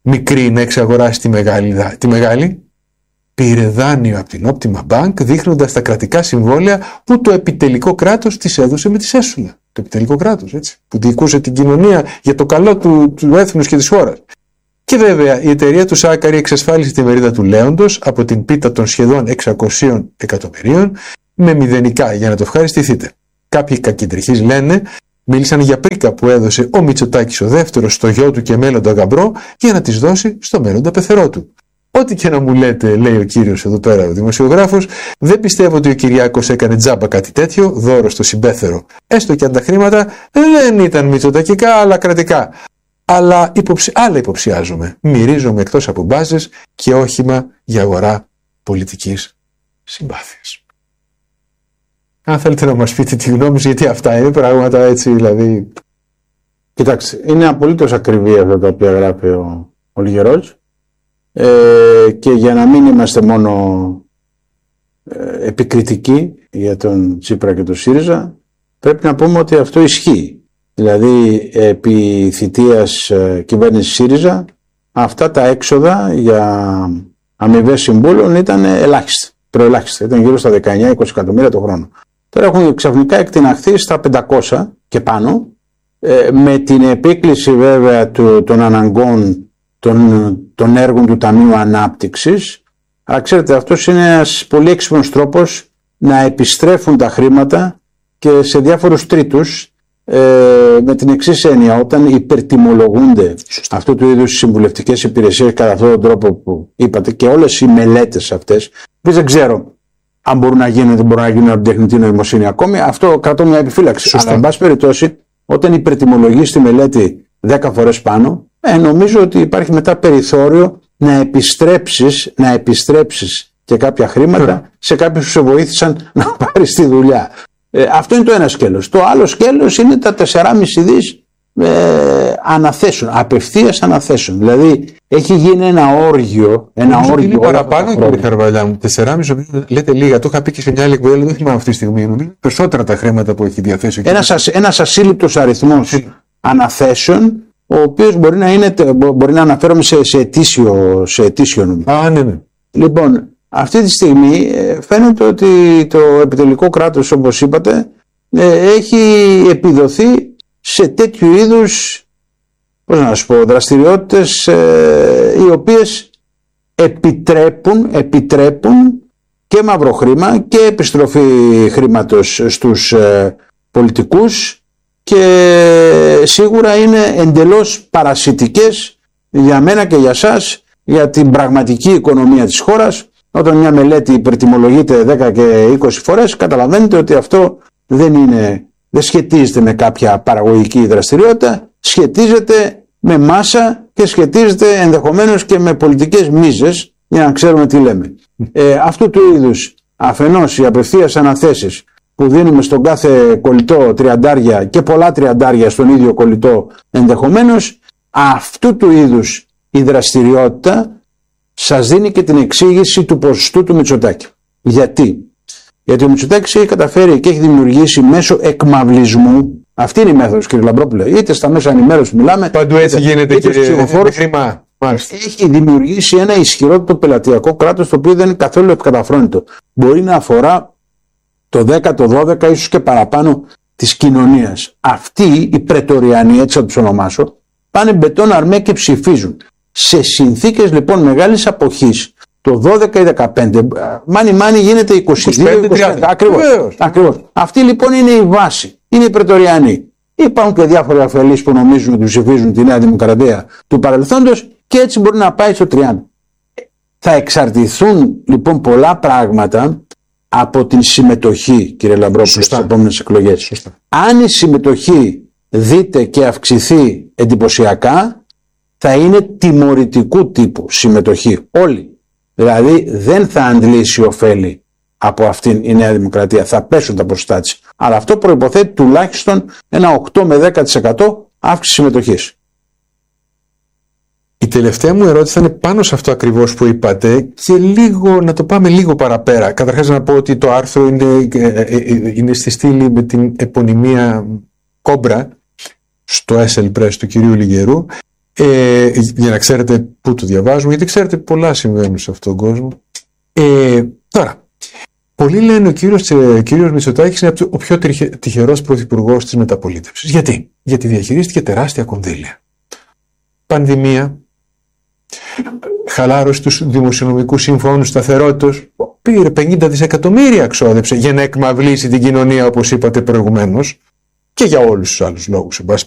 μικρή να εξαγοράσει τη μεγάλη. Πήρε δάνειο από την Optima Bank, δείχνοντας τα κρατικά συμβόλαια που το επιτελικό κράτος της έδωσε με τη σέσουλα. Το επιτελικό κράτος, έτσι, που διοικούσε την κοινωνία για το καλό του έθνους και της χώρας. Και βέβαια η εταιρεία του Σάκαρη εξασφάλισε τη μερίδα του Λέοντος από την πίτα των σχεδόν 600 εκατομμυρίων με μηδενικά για να το ευχαριστηθείτε. Κάποιοι κακεντρεχείς λένε, μίλησαν για πρίκα που έδωσε ο Μητσοτάκης ο δεύτερος στο γιο του και μέλλοντα γαμπρό για να τις δώσει στο μέλλοντα πεθερό του. Ό,τι και να μου λέτε, λέει ο κύριος εδώ πέρα ο δημοσιογράφος, δεν πιστεύω ότι ο Κυριάκος έκανε τζάμπα κάτι τέτοιο, δώρο στο συμπέθερο. Έστω και αν τα χρήματα δεν ήταν μητσοτακικά αλλά κρατικά. Αλλά άλλα υποψιάζομαι. Μυρίζομαι εκτός από μπάζες και όχημα για αγορά πολιτικής συμπάθειας. Αν θέλετε να μας πείτε τη γνώμη σας, γιατί αυτά είναι πράγματα έτσι, δηλαδή. Κοιτάξτε, είναι απολύτως ακριβή αυτά τα οποία γράφει ο Λιγερός. Και για να μην είμαστε μόνο επικριτικοί για τον Τσίπρα και τον ΣΥΡΙΖΑ, πρέπει να πούμε ότι αυτό ισχύει. Δηλαδή επί θητείας κυβέρνησης ΣΥΡΙΖΑ αυτά τα έξοδα για αμοιβές συμβούλων ήταν ελάχιστα, προελάχιστα, ήταν γύρω στα 19-20 εκατομμύρια το χρόνο. Τώρα έχουν ξαφνικά εκτιναχθεί στα 500 και πάνω, με την επίκληση βέβαια των αναγκών των έργων του Ταμείου Ανάπτυξης. Αλλά ξέρετε, αυτός είναι ένας πολύ έξυπνος τρόπος να επιστρέφουν τα χρήματα και σε διάφορους τρίτους, με την εξής έννοια: όταν υπερτιμολογούνται αυτού του είδους συμβουλευτικές υπηρεσίες κατά αυτόν τον τρόπο που είπατε, και όλες οι μελέτες αυτές, που δεν ξέρω αν μπορούν να γίνουν, δεν μπορούν να γίνουν από την τεχνητή νοημοσύνη ακόμη, αυτό κρατώ μια επιφύλαξη. Σωστά. Αλλά εν πάση περιπτώσει, όταν υπερτιμολογείς τη μελέτη 10 φορές πάνω, νομίζω ότι υπάρχει μετά περιθώριο να επιστρέψεις και κάποια χρήματα σε κάποιους που σε βοήθησαν να πάρεις τη δουλειά. Αυτό είναι το ένα σκέλος. Το άλλο σκέλος είναι τα 4,5 δις αναθέσεων, απευθείας αναθέσεων. Δηλαδή έχει γίνει ένα όργιο. Είναι παραπάνω, κύριε Χαρβαλιά μου. 4,5 λέτε λίγα. Το είχα πει και σε μια άλλη εκπομπή, δεν θυμάμαι αυτή τη στιγμή. Περισσότερα τα χρήματα που έχει διαθέσει. Ένας ασύλληπτος αριθμός αναθέσεων, ο οποίος μπορεί να αναφέρομαι σε ετήσιο νούμερο. Ναι. Λοιπόν, αυτή τη στιγμή φαίνεται ότι το επιτελικό κράτος, όπως είπατε, έχει επιδοθεί σε τέτοιου είδους, δραστηριότητες οι οποίες επιτρέπουν και μαύρο χρήμα και επιστροφή χρήματος στους πολιτικούς, και σίγουρα είναι εντελώς παρασιτικές για μένα και για σας, για την πραγματική οικονομία της χώρας. Όταν μια μελέτη υπερτιμολογείται 10 και 20 φορές, καταλαβαίνετε ότι αυτό δεν σχετίζεται με κάποια παραγωγική δραστηριότητα, σχετίζεται με μάσα και σχετίζεται ενδεχομένως και με πολιτικές μίζες, για να ξέρουμε τι λέμε. Αυτού του είδους αφενός οι απευθείας αναθέσεις που δίνουμε στον κάθε κολλητό 30 και πολλά 30 στον ίδιο κολλητό ενδεχομένως, αυτού του είδους η δραστηριότητα σας δίνει και την εξήγηση του ποσοστού του Μητσοτάκη. Γιατί ο Μητσοτάκης έχει καταφέρει και έχει δημιουργήσει μέσω εκμαυλισμού, αυτή είναι η μέθοδος, κύριε Λαμπρόπουλε, είτε στα μέσα ενημέρωσης μιλάμε, παντού έτσι γίνεται, κύριε χρήμα. Έχει δημιουργήσει ένα ισχυρό πελατειακό κράτος, το οποίο δεν είναι καθόλου ευκαταφρόνητο. Μπορεί να αφορά το 10, το 12, ίσως και παραπάνω της κοινωνίας. Αυτοί οι πρετοριανοί, έτσι θα τους ονομάσω, πάνε μπετόν αρμέ και ψηφίζουν. Σε συνθήκες λοιπόν μεγάλης αποχής, το 12 ή 15, μάνι γίνεται 22-25. Ακριβώς. Αυτή λοιπόν είναι η βάση. Είναι οι πρετοριανοί. Υπάρχουν και διάφοροι αφελείς που νομίζουν ότι ψηφίζουν τη Νέα Δημοκρατία του παρελθόντος, και έτσι μπορεί να πάει στο 30. Θα εξαρτηθούν λοιπόν πολλά πράγματα από την συμμετοχή, κύριε Λαμπρόπουλο, στις επόμενες εκλογές. Σωστά. Αν η συμμετοχή δείτε και αυξηθεί εντυπωσιακά, θα είναι τιμωρητικού τύπου συμμετοχή. Όλοι. Δηλαδή δεν θα αντλήσει ωφέλη από αυτήν η Νέα Δημοκρατία. Θα πέσουν τα ποσοστά της. Αλλά αυτό προϋποθέτει τουλάχιστον ένα 8 με 10% αύξηση συμμετοχής. Η τελευταία μου ερώτηση θα είναι πάνω σε αυτό ακριβώς που είπατε, και να το πάμε λίγο παραπέρα. Καταρχάς να πω ότι το άρθρο είναι στη στήλη με την επωνυμία Κόμπρα στο SL Press του κυρίου Λιγερού. Για να ξέρετε πού το διαβάζουμε, γιατί ξέρετε πολλά συμβαίνουν σε αυτόν τον κόσμο. Τώρα, πολλοί λένε ο κύριος Μητσοτάκης είναι ο πιο τυχερός πρωθυπουργός της μεταπολίτευσης. Γιατί? Γιατί διαχειρίστηκε τεράστια κονδύλια. Πανδημία, χαλάρωση τους δημοσιονομικούς συμφώνους σταθερότητας, πήρε 50 δισεκατομμύρια ξόδεψε για να εκμαυλήσει την κοινωνία, όπως είπατε προηγουμένως, και για όλους τους άλλους λόγους, εν πάση